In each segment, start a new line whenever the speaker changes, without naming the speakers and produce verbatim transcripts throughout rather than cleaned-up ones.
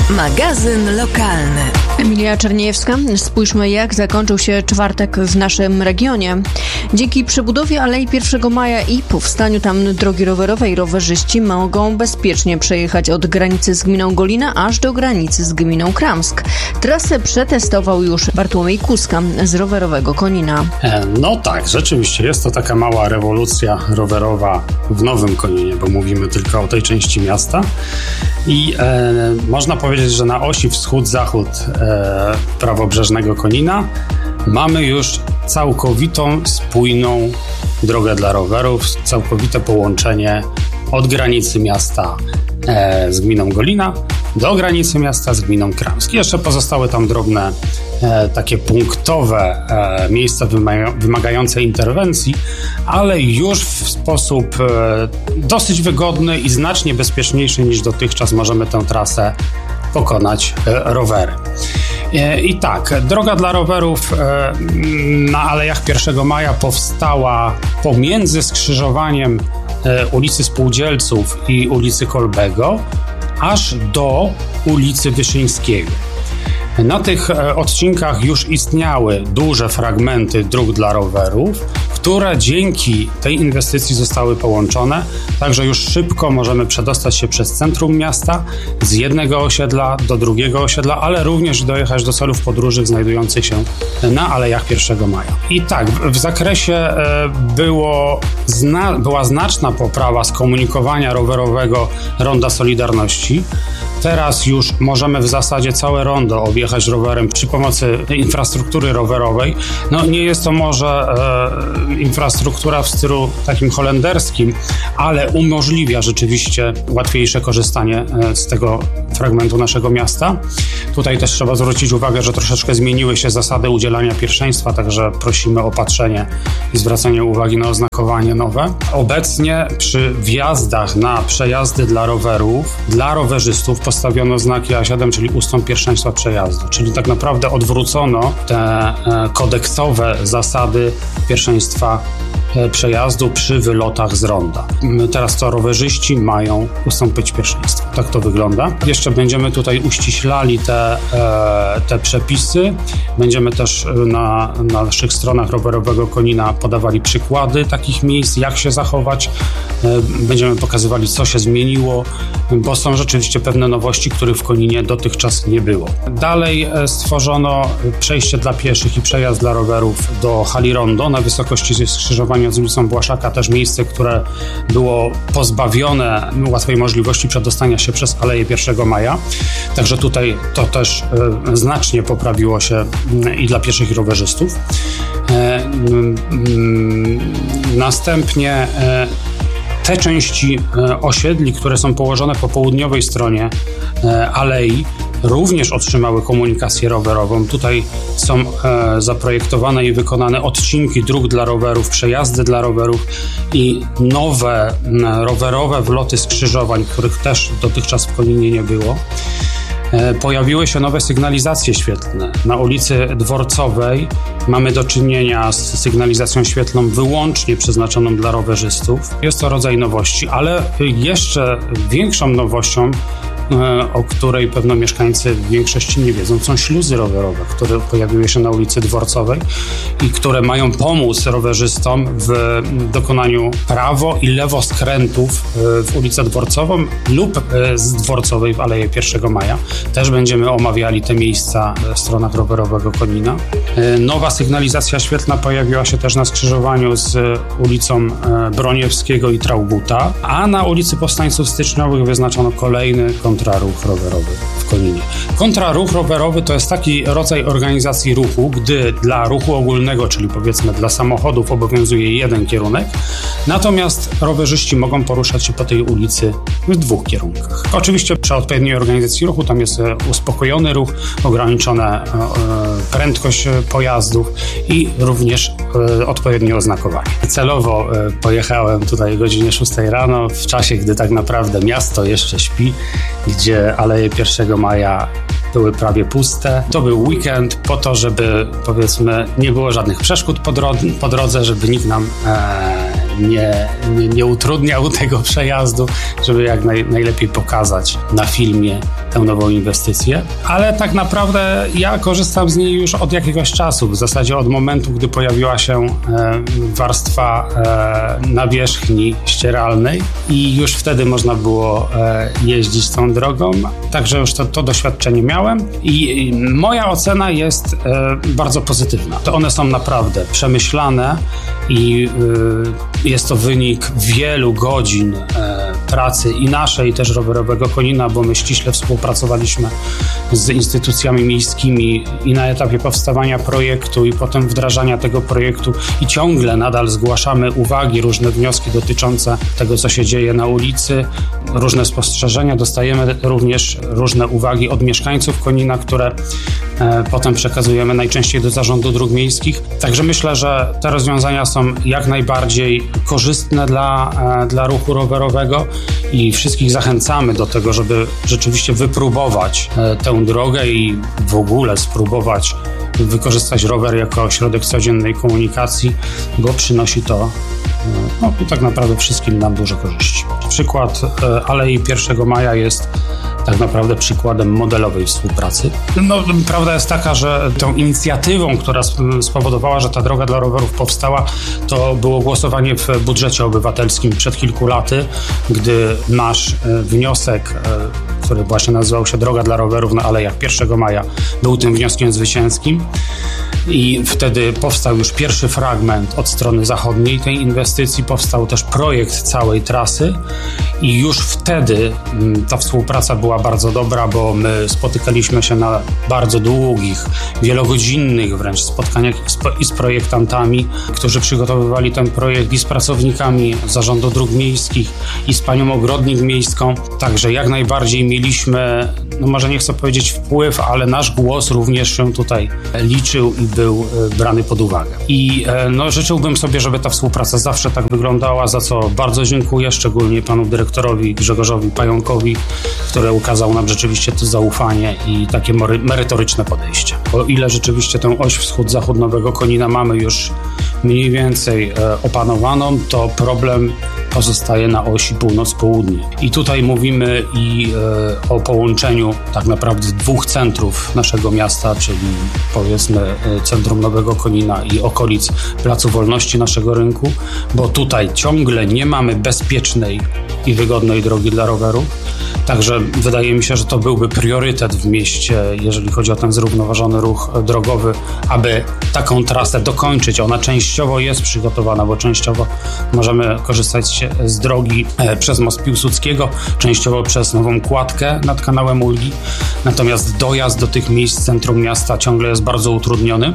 Magazyn lokalny.
Emilia Czerniejewska. Spójrzmy, jak zakończył się czwartek w naszym regionie. Dzięki przebudowie Alei pierwszego Maja i powstaniu tam drogi rowerowej rowerzyści mogą bezpiecznie przejechać od granicy z gminą Golina aż do granicy z gminą Kramsk. Trasę przetestował już Bartłomiej Kuska z rowerowego Konina.
No tak, rzeczywiście jest to taka mała rewolucja rowerowa w Nowym Koninie, bo mówimy tylko o tej części miasta. I e, można powiedzieć, że na osi wschód-zachód e, prawobrzeżnego Konina mamy już całkowitą, spójną drogę dla rowerów, całkowite połączenie od granicy miasta e, z gminą Golina do granicy miasta z gminą Kramsk. Jeszcze pozostały tam drobne e, takie punktowe e, miejsca wymaga, wymagające interwencji, ale już w sposób e, dosyć wygodny i znacznie bezpieczniejszy niż dotychczas możemy tę trasę pokonać e, rowerem. E, I tak, droga dla rowerów e, na Alejach pierwszego Maja powstała pomiędzy skrzyżowaniem e, ulicy Spółdzielców i ulicy Kolbego aż do ulicy Wyszyńskiego. Na tych odcinkach już istniały duże fragmenty dróg dla rowerów, które dzięki tej inwestycji zostały połączone, także już szybko możemy przedostać się przez centrum miasta z jednego osiedla do drugiego osiedla, ale również dojechać do celów podróży znajdujących się na Alejach pierwszego Maja. I tak, w zakresie było zna- była znaczna poprawa skomunikowania rowerowego Ronda Solidarności. Teraz już możemy w zasadzie całe rondo objechać rowerem przy pomocy infrastruktury rowerowej. No nie jest to może e, infrastruktura w stylu takim holenderskim, ale umożliwia rzeczywiście łatwiejsze korzystanie e, z tego fragmentu naszego miasta. Tutaj też trzeba zwrócić uwagę, że troszeczkę zmieniły się zasady udzielania pierwszeństwa, także prosimy o patrzenie i zwracanie uwagi na oznakowanie nowe. Obecnie przy wjazdach na przejazdy dla rowerów, dla rowerzystów postawiono znaki A siedem, czyli ustąp pierwszeństwa przejazdu, czyli tak naprawdę odwrócono te kodeksowe zasady pierwszeństwa przejazdu przy wylotach z ronda. Teraz to rowerzyści mają ustąpić pierwszeństwo. Tak to wygląda. Jeszcze będziemy tutaj uściślali te, te przepisy. Będziemy też na, na naszych stronach rowerowego Konina podawali przykłady takich miejsc, jak się zachować. Będziemy pokazywali, co się zmieniło, bo są rzeczywiście pewne nowości, których w Koninie dotychczas nie było. Dalej stworzono przejście dla pieszych i przejazd dla rowerów do hali rondo na wysokości skrzyżowania z ulicą Błaszaka, też miejsce, które było pozbawione łatwej możliwości przedostania się przez Aleję pierwszego Maja. Także tutaj to też e, znacznie poprawiło się e, i dla pieszych i rowerzystów. E, m, następnie e, te części e, osiedli, które są położone po południowej stronie e, alei, również otrzymały komunikację rowerową. Tutaj są e, zaprojektowane i wykonane odcinki dróg dla rowerów, przejazdy dla rowerów i nowe m, rowerowe wloty skrzyżowań, których też dotychczas w Koninie nie było. E, pojawiły się nowe sygnalizacje świetlne. Na ulicy Dworcowej mamy do czynienia z sygnalizacją świetlną wyłącznie przeznaczoną dla rowerzystów. Jest to rodzaj nowości, ale jeszcze większą nowością, o której pewno mieszkańcy w większości nie wiedzą, są śluzy rowerowe, które pojawiły się na ulicy Dworcowej i które mają pomóc rowerzystom w dokonaniu prawo i lewo skrętów w ulicę Dworcową lub z Dworcowej w Aleję pierwszego Maja. Też będziemy omawiali te miejsca w stronach rowerowego Konina. Nowa sygnalizacja świetlna pojawiła się też na skrzyżowaniu z ulicą Broniewskiego i Trauguta, a na ulicy Powstańców Styczniowych wyznaczono kolejny kontraruch rowerowy w Koninie. Kontraruch rowerowy to jest taki rodzaj organizacji ruchu, gdy dla ruchu ogólnego, czyli powiedzmy dla samochodów obowiązuje jeden kierunek, natomiast rowerzyści mogą poruszać się po tej ulicy w dwóch kierunkach. Oczywiście przy odpowiedniej organizacji ruchu tam jest uspokojony ruch, ograniczona prędkość pojazdów i również odpowiednie oznakowanie. Celowo pojechałem tutaj o godzinie szóstej rano, w czasie, gdy tak naprawdę miasto jeszcze śpi, gdzie Aleje pierwszego Maja były prawie puste. To był weekend po to, żeby powiedzmy nie było żadnych przeszkód po, dro- po drodze, żeby nikt nam e, nie, nie, nie utrudniał tego przejazdu, żeby jak naj, najlepiej pokazać na filmie tę nową inwestycję, ale tak naprawdę ja korzystam z niej już od jakiegoś czasu, w zasadzie od momentu, gdy pojawiła się warstwa nawierzchni ścieralnej i już wtedy można było jeździć tą drogą, także już to, to doświadczenie miałem i moja ocena jest bardzo pozytywna. To one są naprawdę przemyślane i jest to wynik wielu godzin pracy i naszej, i też Rowerowego Konina, bo my ściśle współpracowaliśmy z instytucjami miejskimi i na etapie powstawania projektu i potem wdrażania tego projektu i ciągle nadal zgłaszamy uwagi, różne wnioski dotyczące tego, co się dzieje na ulicy, różne spostrzeżenia. Dostajemy również różne uwagi od mieszkańców Konina, które e, potem przekazujemy najczęściej do Zarządu Dróg Miejskich. Także myślę, że te rozwiązania są jak najbardziej korzystne dla, e, dla ruchu rowerowego i wszystkich zachęcamy do tego, żeby rzeczywiście wypróbować e, tę drogę i w ogóle spróbować wykorzystać rower jako środek codziennej komunikacji, bo przynosi to no, tak naprawdę wszystkim nam duże korzyści. Przykład e, Alei pierwszego Maja jest tak naprawdę przykładem modelowej współpracy. No, prawda jest taka, że tą inicjatywą, która spowodowała, że ta droga dla rowerów powstała, to było głosowanie w budżecie obywatelskim przed kilku laty, gdy nasz wniosek, który właśnie nazywał się Droga dla rowerów na Alejach pierwszego Maja, był tym wnioskiem zwycięskim. I wtedy powstał już pierwszy fragment od strony zachodniej tej inwestycji, powstał też projekt całej trasy i już wtedy ta współpraca była bardzo dobra, bo my spotykaliśmy się na bardzo długich, wielogodzinnych wręcz spotkaniach i z projektantami, którzy przygotowywali ten projekt, i z pracownikami Zarządu Dróg Miejskich, i z panią ogrodnik miejską. Także jak najbardziej mieliśmy, no może nie chcę powiedzieć wpływ, ale nasz głos również się tutaj liczył i był brany pod uwagę. I no, życzyłbym sobie, żeby ta współpraca zawsze tak wyglądała, za co bardzo dziękuję, szczególnie panu dyrektorowi Grzegorzowi Pająkowi, który ukazał nam rzeczywiście to zaufanie i takie merytoryczne podejście. O ile rzeczywiście tę oś wschód-zachód Nowego Konina mamy już mniej więcej opanowaną, to problem pozostaje na osi północ-południe. I tutaj mówimy i e, o połączeniu tak naprawdę dwóch centrów naszego miasta, czyli powiedzmy centrum Nowego Konina i okolic Placu Wolności naszego rynku, bo tutaj ciągle nie mamy bezpiecznej i wygodnej drogi dla rowerów. Także wydaje mi się, że to byłby priorytet w mieście, jeżeli chodzi o ten zrównoważony ruch drogowy, aby taką trasę dokończyć. Ona częściowo jest przygotowana, bo częściowo możemy korzystać z drogi przez Most Piłsudskiego, częściowo przez Nową Kładkę nad kanałem Ulgi. Natomiast dojazd do tych miejsc centrum miasta ciągle jest bardzo utrudniony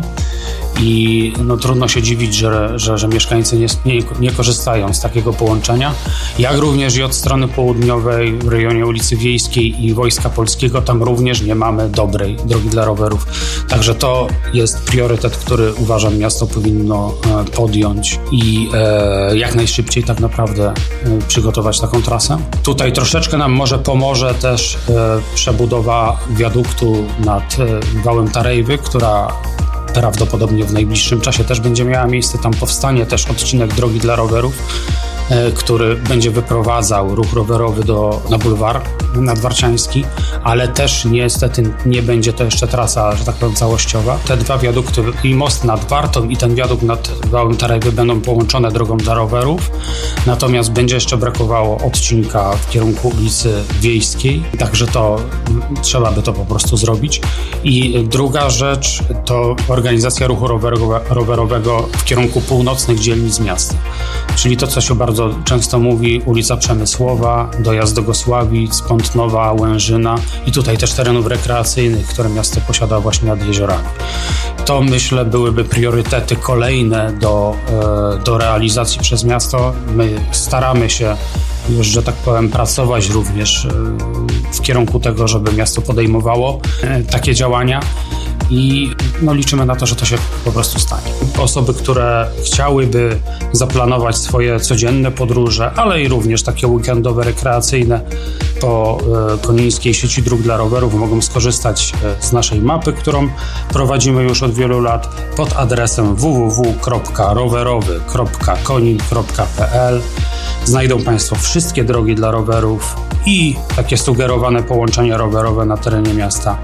i no, trudno się dziwić, że, że, że mieszkańcy nie, nie, nie korzystają z takiego połączenia. Jak również i od strony południowej w rejonie ulicy Wiejskiej i Wojska Polskiego, tam również nie mamy dobrej drogi dla rowerów. Także to jest priorytet, który uważam miasto powinno podjąć i e, jak najszybciej tak naprawdę e, przygotować taką trasę. Tutaj troszeczkę nam może pomoże też e, przebudowa wiaduktu nad e, wałem Tarejwy, która prawdopodobnie w najbliższym czasie też będzie miała miejsce. Tam powstanie też odcinek drogi dla rowerów, który będzie wyprowadzał ruch rowerowy do, na bulwar nadwarciański, ale też niestety nie będzie to jeszcze trasa, że tak powiem, całościowa. Te dwa wiadukty, i most nad Wartą i ten wiadukt nad wałem Tarejwy, będą połączone drogą dla rowerów, natomiast będzie jeszcze brakowało odcinka w kierunku ulicy Wiejskiej, także to trzeba by to po prostu zrobić. I druga rzecz to organizacja ruchu rowerowego w kierunku północnych dzielnic miasta, czyli to, co się bardzo często mówi, ulica Przemysłowa, dojazd do Gosławic, Pątnowa, Łężyna i tutaj też terenów rekreacyjnych, które miasto posiada właśnie nad jeziorami. To, myślę, byłyby priorytety kolejne do, do realizacji przez miasto. My staramy się już, że tak powiem, pracować również w kierunku tego, żeby miasto podejmowało takie działania. i no, liczymy na to, że to się po prostu stanie. Osoby, które chciałyby zaplanować swoje codzienne podróże, ale i również takie weekendowe, rekreacyjne po e, Konińskiej Sieci Dróg dla Rowerów mogą skorzystać e, z naszej mapy, którą prowadzimy już od wielu lat pod adresem w w w kropka rowerowy kropka konin kropka p l. Znajdą Państwo wszystkie drogi dla rowerów i takie sugerowane połączenia rowerowe na terenie miasta.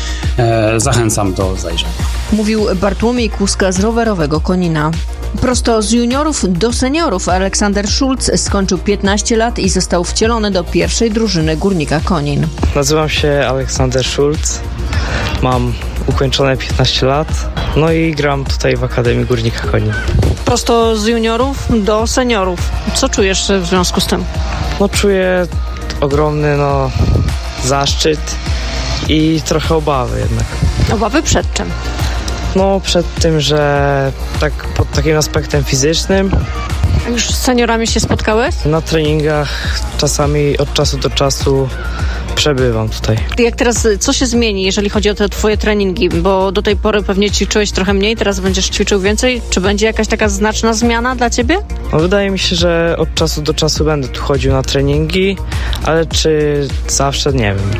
E, zachęcam do zajrzenia.
Mówił Bartłomiej Kuska z Rowerowego Konina. Prosto z juniorów do seniorów Aleksander Schulz skończył piętnaście lat i został wcielony do pierwszej drużyny Górnika Konin.
Nazywam się Aleksander Schulz, mam ukończone piętnaście lat, no i gram tutaj w Akademii Górnika Konin.
Prosto z juniorów do seniorów. Co czujesz w związku z tym?
No czuję ogromny no, zaszczyt i trochę obawy jednak.
Obawy przed czym?
No przed tym, że tak pod takim aspektem fizycznym.
A już z seniorami się spotkałeś?
Na treningach czasami od czasu do czasu przebywam tutaj.
Jak teraz, co się zmieni, jeżeli chodzi o te twoje treningi? Bo do tej pory pewnie ćwiczyłeś trochę mniej, teraz będziesz ćwiczył więcej. Czy będzie jakaś taka znaczna zmiana dla ciebie?
No, wydaje mi się, że od czasu do czasu będę tu chodził na treningi, ale czy zawsze, nie wiem.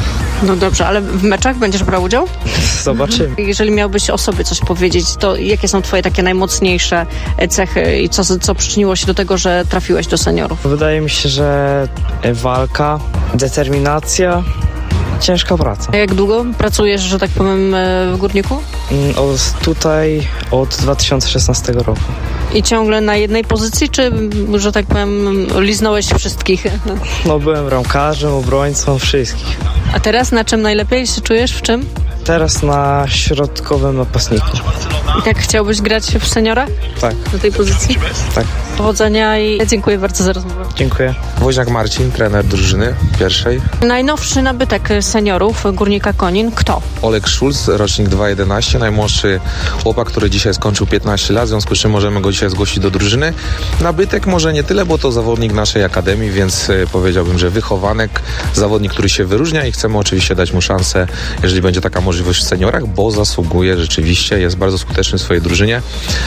No dobrze, ale w meczach będziesz brał udział?
Zobaczymy.
Jeżeli miałbyś o sobie coś powiedzieć, to jakie są twoje takie najmocniejsze cechy i co, co przyczyniło się do tego, że trafiłeś do seniorów?
Wydaje mi się, że walka, determinacja, ciężka praca.
A jak długo pracujesz, że tak powiem, w Górniku?
Od, tutaj od dwa tysiące szesnastego roku.
I ciągle na jednej pozycji, czy, że tak powiem, liznąłeś wszystkich?
No byłem bramkarzem, obrońcą, wszystkich.
A teraz na czym najlepiej się czujesz? W czym?
Teraz na środkowym napastniku.
I tak chciałbyś grać w seniorach?
Tak.
Na tej pozycji?
Tak.
Powodzenia i dziękuję bardzo za rozmowę.
Dziękuję.
Woźniak Marcin, trener drużyny pierwszej.
Najnowszy nabytek seniorów Górnika Konin. Kto?
Oleg Schulz, rocznik dwa jedenaście, najmłodszy chłopak, który dzisiaj skończył piętnaście lat, w związku z czym możemy go dzisiaj zgłosić do drużyny. Nabytek może nie tyle, bo to zawodnik naszej akademii, więc y, powiedziałbym, że wychowanek, zawodnik, który się wyróżnia i chcemy oczywiście dać mu szansę, jeżeli będzie taka możliwość w seniorach, bo zasługuje rzeczywiście, jest bardzo skuteczny w swojej drużynie.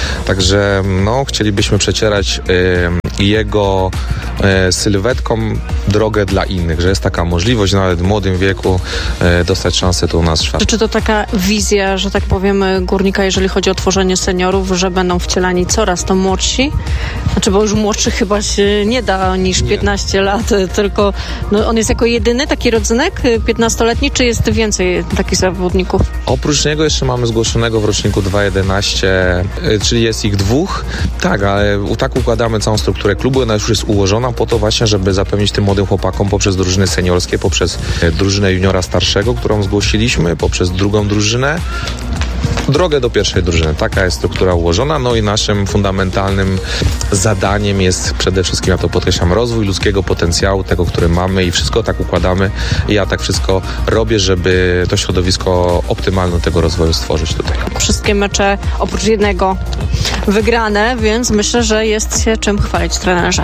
Także no, chcielibyśmy przecierać y, jego y, sylwetką drogę dla innych, że jest taka możliwość nawet w młodym wieku y, dostać szansę tu u nas w Szwarcie.
Czy to taka wizja, że tak powiem, Górnika, jeżeli chodzi o tworzenie seniorów, że będą wcielani coraz to młodsi? Znaczy, bo już młodszy chyba się nie da niż piętnaście nie. lat, tylko no, on jest jako jedyny taki rodzynek piętnastoletni, czy jest więcej takich zawodników?
Oprócz niego jeszcze mamy zgłoszonego w roczniku dwa jedenaście, y, czyli jest ich dwóch. Tak, ale tak układamy całą strukturę klubu, ona już jest ułożona po to właśnie, żeby zapewnić tym młodym chłopakom poprzez drużyny seniorskie, poprzez drużynę juniora starszego, którą zgłosiliśmy, poprzez drugą drużynę, drogę do pierwszej drużyny. Taka jest struktura ułożona, no i naszym fundamentalnym zadaniem jest przede wszystkim, ja to podkreślam, rozwój ludzkiego potencjału, tego, który mamy i wszystko tak układamy. I ja tak wszystko robię, żeby to środowisko optymalne tego rozwoju stworzyć tutaj.
Wszystkie mecze oprócz jednego wygrane, więc myślę, że jest się czym chwalić trenerze.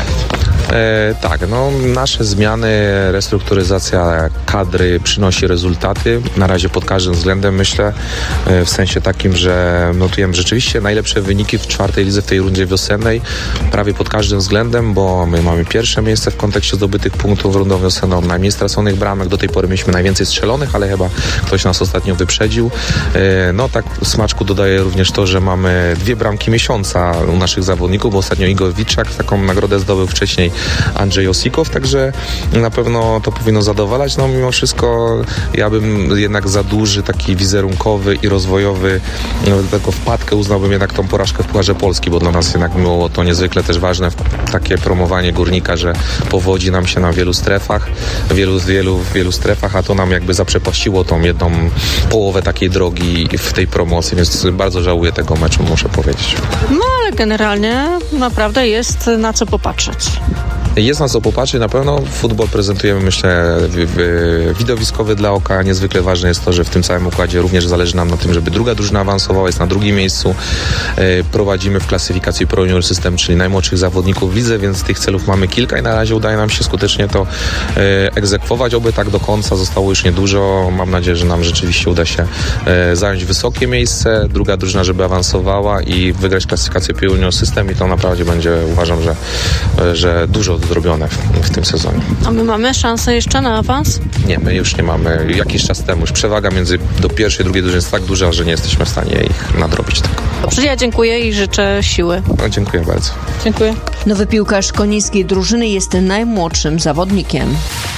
E, tak, no nasze zmiany, restrukturyzacja kadry przynosi rezultaty. Na razie pod każdym względem myślę, e, w sensie takim, że notujemy rzeczywiście najlepsze wyniki w czwartej lidze w tej rundzie wiosennej, prawie pod każdym względem, bo my mamy pierwsze miejsce w kontekście zdobytych punktów w rundą wiosenną, najmniej straconych bramek, do tej pory mieliśmy najwięcej strzelonych, ale chyba ktoś nas ostatnio wyprzedził. E, no tak smaczku dodaje również to, że mamy dwie bramki miesiąca u naszych zawodników, bo ostatnio Igor Wiczak taką nagrodę zdobył, wcześniej Andrzej Osikow, także na pewno to powinno zadowalać. No mimo wszystko ja bym jednak za duży taki wizerunkowy i rozwojowy no, taką wpadkę uznałbym jednak tą porażkę w Pucharze Polski, bo dla nas jednak było to niezwykle też ważne takie promowanie Górnika, że powodzi nam się na wielu strefach, wielu, wielu, wielu strefach, a to nam jakby zaprzepaściło tą jedną połowę takiej drogi w tej promocji, więc bardzo żałuję tego meczu, muszę powiedzieć.
No ale generalnie naprawdę jest na co popatrzeć.
Jest na co popatrzeć, na pewno futbol prezentujemy, myślę, widowiskowy dla oka. Niezwykle ważne jest to, że w tym całym układzie również zależy nam na tym, żeby druga drużyna awansowała, jest na drugim miejscu. Prowadzimy w klasyfikacji Pro Junior System, czyli najmłodszych zawodników w lidze, więc tych celów mamy kilka i na razie udaje nam się skutecznie to egzekwować. Oby tak do końca, zostało już niedużo. Mam nadzieję, że nam rzeczywiście uda się zająć wysokie miejsce, druga drużyna, żeby awansowała i wygrać klasyfikację Pro Junior System i to naprawdę będzie, uważam, że, że dużo zrobione w, w tym sezonie.
A my mamy szansę jeszcze na awans?
Nie, my już nie mamy. Jakiś czas temu już przewaga między do pierwszej i drugiej drużyny jest tak duża, że nie jesteśmy w stanie ich nadrobić. Tylko.
Dobrze, ja dziękuję i życzę siły.
No, dziękuję bardzo.
Dziękuję. Nowy piłkarz konińskiej drużyny jest najmłodszym zawodnikiem.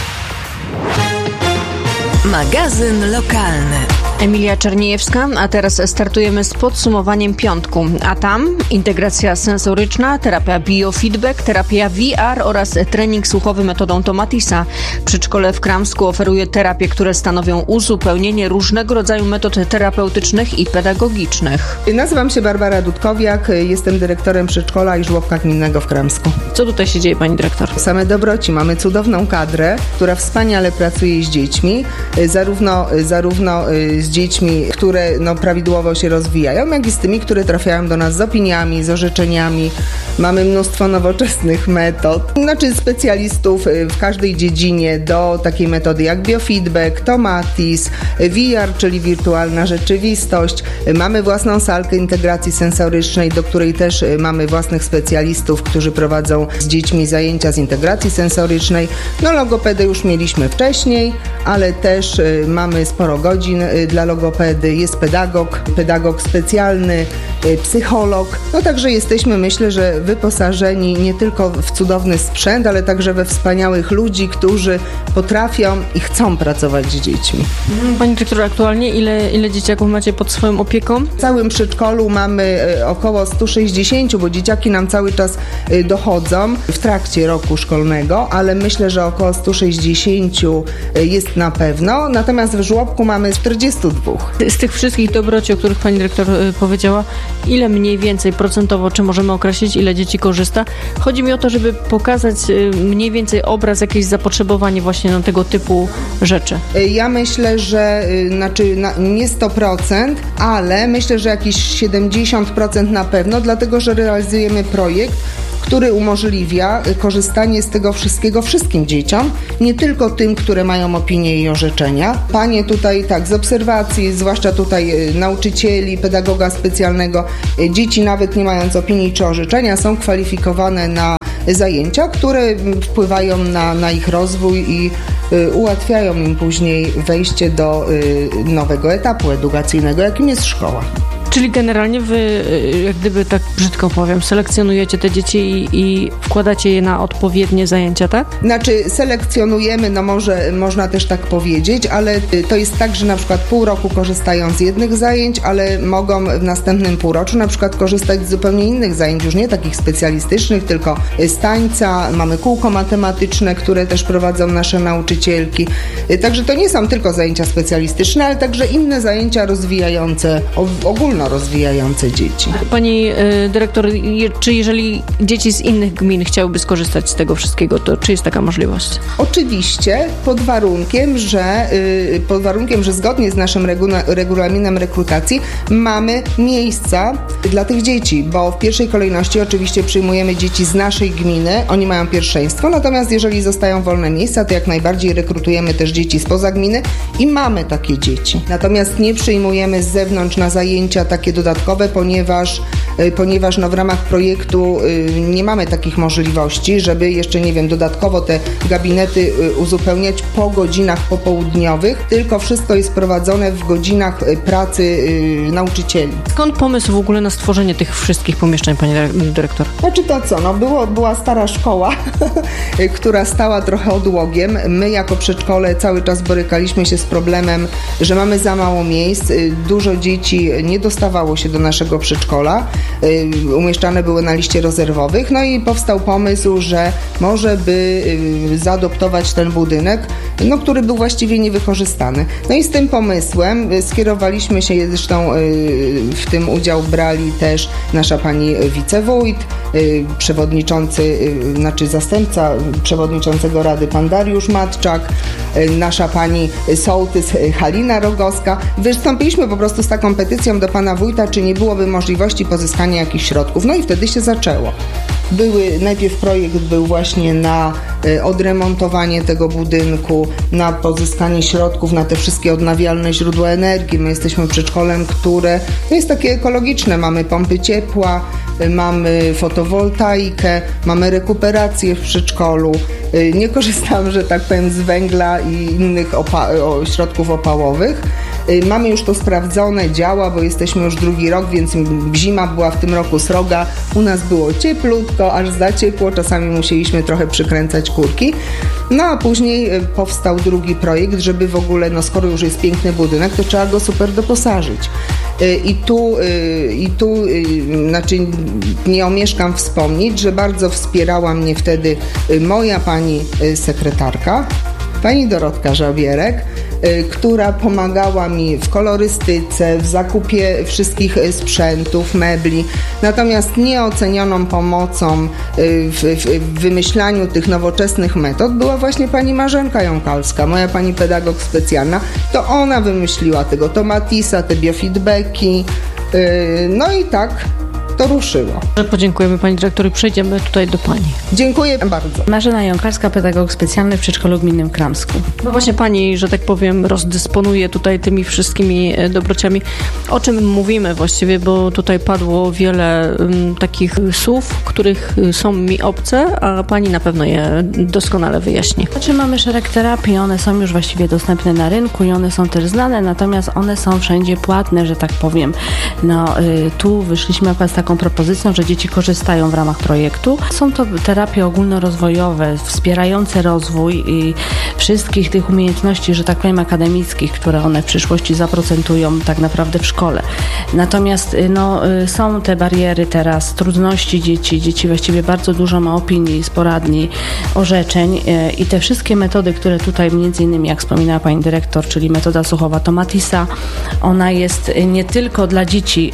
Magazyn lokalny.
Emilia Czerniejewska, a teraz startujemy z podsumowaniem piątku. A tam integracja sensoryczna, terapia biofeedback, terapia V R oraz trening słuchowy metodą Tomatisa. Przedszkole w Kramsku oferuje terapie, które stanowią uzupełnienie różnego rodzaju metod terapeutycznych i pedagogicznych.
Nazywam się Barbara Dudkowiak, jestem dyrektorem przedszkola i żłobka gminnego w Kramsku.
Co tutaj się dzieje, pani dyrektor?
Same dobroci. Mamy cudowną kadrę, która wspaniale pracuje z dziećmi, zarówno, zarówno z dziećmi, które no, prawidłowo się rozwijają, jak i z tymi, które trafiają do nas z opiniami, z orzeczeniami. Mamy mnóstwo nowoczesnych metod, znaczy specjalistów w każdej dziedzinie do takiej metody jak biofeedback, Tomatis, V R, czyli wirtualna rzeczywistość. Mamy własną salkę integracji sensorycznej, do której też mamy własnych specjalistów, którzy prowadzą z dziećmi zajęcia z integracji sensorycznej. No logopedę już mieliśmy wcześniej, ale też mamy sporo godzin dla logopedy. Jest pedagog, pedagog specjalny, psycholog. No także jesteśmy, myślę, że wyposażeni nie tylko w cudowny sprzęt, ale także we wspaniałych ludzi, którzy potrafią i chcą pracować z dziećmi.
Pani dyrektor, aktualnie ile, ile dzieciaków macie pod swoją opieką?
W całym przedszkolu mamy około sto sześćdziesiąt, bo dzieciaki nam cały czas dochodzą w trakcie roku szkolnego, ale myślę, że około sto sześćdziesiąt jest na pewno. Natomiast w żłobku mamy czterdzieści dwa.
Z tych wszystkich dobroci, o których pani dyrektor powiedziała, ile mniej więcej procentowo, czy możemy określić, ile dzieci korzysta? Chodzi mi o to, żeby pokazać mniej więcej obraz, jakieś zapotrzebowanie właśnie na tego typu rzeczy.
Ja myślę, że znaczy nie sto procent, ale myślę, że jakieś siedemdziesiąt procent na pewno, dlatego że realizujemy projekt, który umożliwia korzystanie z tego wszystkiego wszystkim dzieciom, nie tylko tym, które mają opinie i orzeczenia. Panie tutaj, tak, z obserwacji, zwłaszcza tutaj nauczycieli, pedagoga specjalnego, dzieci nawet nie mając opinii czy orzeczenia są kwalifikowane na zajęcia, które wpływają na, na ich rozwój i y, ułatwiają im później wejście do y, nowego etapu edukacyjnego, jakim jest szkoła.
Czyli generalnie wy, jak gdyby tak brzydko powiem, selekcjonujecie te dzieci i, i wkładacie je na odpowiednie zajęcia, tak?
Znaczy selekcjonujemy, no może można też tak powiedzieć, ale to jest tak, że na przykład pół roku korzystają z jednych zajęć, ale mogą w następnym półroczu na przykład korzystać z zupełnie innych zajęć, już nie takich specjalistycznych, tylko z tańca, mamy kółko matematyczne, które też prowadzą nasze nauczycielki. Także to nie są tylko zajęcia specjalistyczne, ale także inne zajęcia rozwijające, ogólne rozwijające dzieci.
Pani y, dyrektor, je, czy jeżeli dzieci z innych gmin chciałyby skorzystać z tego wszystkiego, to czy jest taka możliwość?
Oczywiście, pod warunkiem, że y, pod warunkiem, że zgodnie z naszym regula, regulaminem rekrutacji mamy miejsca dla tych dzieci, bo w pierwszej kolejności oczywiście przyjmujemy dzieci z naszej gminy, oni mają pierwszeństwo, natomiast jeżeli zostają wolne miejsca, to jak najbardziej rekrutujemy też dzieci spoza gminy i mamy takie dzieci. Natomiast nie przyjmujemy z zewnątrz na zajęcia takie dodatkowe, ponieważ, ponieważ no w ramach projektu nie mamy takich możliwości, żeby jeszcze, nie wiem, dodatkowo te gabinety uzupełniać po godzinach popołudniowych, tylko wszystko jest prowadzone w godzinach pracy nauczycieli.
Skąd pomysł w ogóle na stworzenie tych wszystkich pomieszczeń, pani dyrektor?
Znaczy to co, no było, była stara szkoła, która stała trochę odłogiem. My jako przedszkole cały czas borykaliśmy się z problemem, że mamy za mało miejsc, dużo dzieci nie dostawało się do naszego przedszkola. umieszczane były na liście rezerwowych. No i powstał pomysł, że może by zaadoptować ten budynek, no, który był właściwie niewykorzystany. No i z tym pomysłem skierowaliśmy się, zresztą w tym udział brali też nasza pani wicewójt, przewodniczący, znaczy zastępca przewodniczącego Rady pan Dariusz Matczak, nasza pani sołtys Halina Rogowska. Wystąpiliśmy po prostu z taką petycją do pana wójta, czy nie byłoby możliwości pozyskania jakichś środków. No i wtedy się zaczęło. Były, najpierw projekt był właśnie na odremontowanie tego budynku, na pozyskanie środków na te wszystkie odnawialne źródła energii. My jesteśmy przedszkolem, które no jest takie ekologiczne. Mamy pompy ciepła, mamy fotowoltaikę, mamy rekuperację w przedszkolu. Nie korzystamy, że tak powiem, z węgla i innych opa- środków opałowych. Mamy już to sprawdzone, działa, bo jesteśmy już drugi rok, więc zima była w tym roku sroga. U nas było cieplutko, aż za ciepło. Czasami musieliśmy trochę przykręcać kurki. No a później powstał drugi projekt, żeby w ogóle, no skoro już jest piękny budynek, to trzeba go super doposażyć. I tu, i tu znaczy nie omieszkam wspomnieć, że bardzo wspierała mnie wtedy moja pani sekretarka, pani Dorotka Żabierek, która pomagała mi w kolorystyce, w zakupie wszystkich sprzętów, mebli. Natomiast nieocenioną pomocą w, w wymyślaniu tych nowoczesnych metod była właśnie pani Marzenka Jąkalska, moja pani pedagog specjalna. To ona wymyśliła tego tomatisa, te biofeedbacki. No i tak to ruszyło.
Podziękujemy pani dyrektor i przejdziemy tutaj do pani.
Dziękuję bardzo.
Marzena Jąkalska, pedagog specjalny w przedszkolu gminnym Kramsku.
No właśnie pani, że tak powiem, rozdysponuje tutaj tymi wszystkimi dobrociami. O czym mówimy właściwie, bo tutaj padło wiele um, takich słów, których są mi obce, a pani na pewno je doskonale wyjaśni.
Znaczy mamy szereg terapii, one są już właściwie dostępne na rynku i one są też znane, natomiast one są wszędzie płatne, że tak powiem. No y, tu wyszliśmy akurat z taką propozycją, że dzieci korzystają w ramach projektu. Są to terapie ogólnorozwojowe, wspierające rozwój i wszystkich tych umiejętności, że tak powiem, akademickich, które one w przyszłości zaprocentują tak naprawdę w szkole. Natomiast no, są te bariery teraz, trudności dzieci. Dzieci właściwie bardzo dużo ma opinii z poradni, orzeczeń i te wszystkie metody, które tutaj między innymi, jak wspominała pani dyrektor, czyli metoda słuchowa Tomatisa, ona jest nie tylko dla dzieci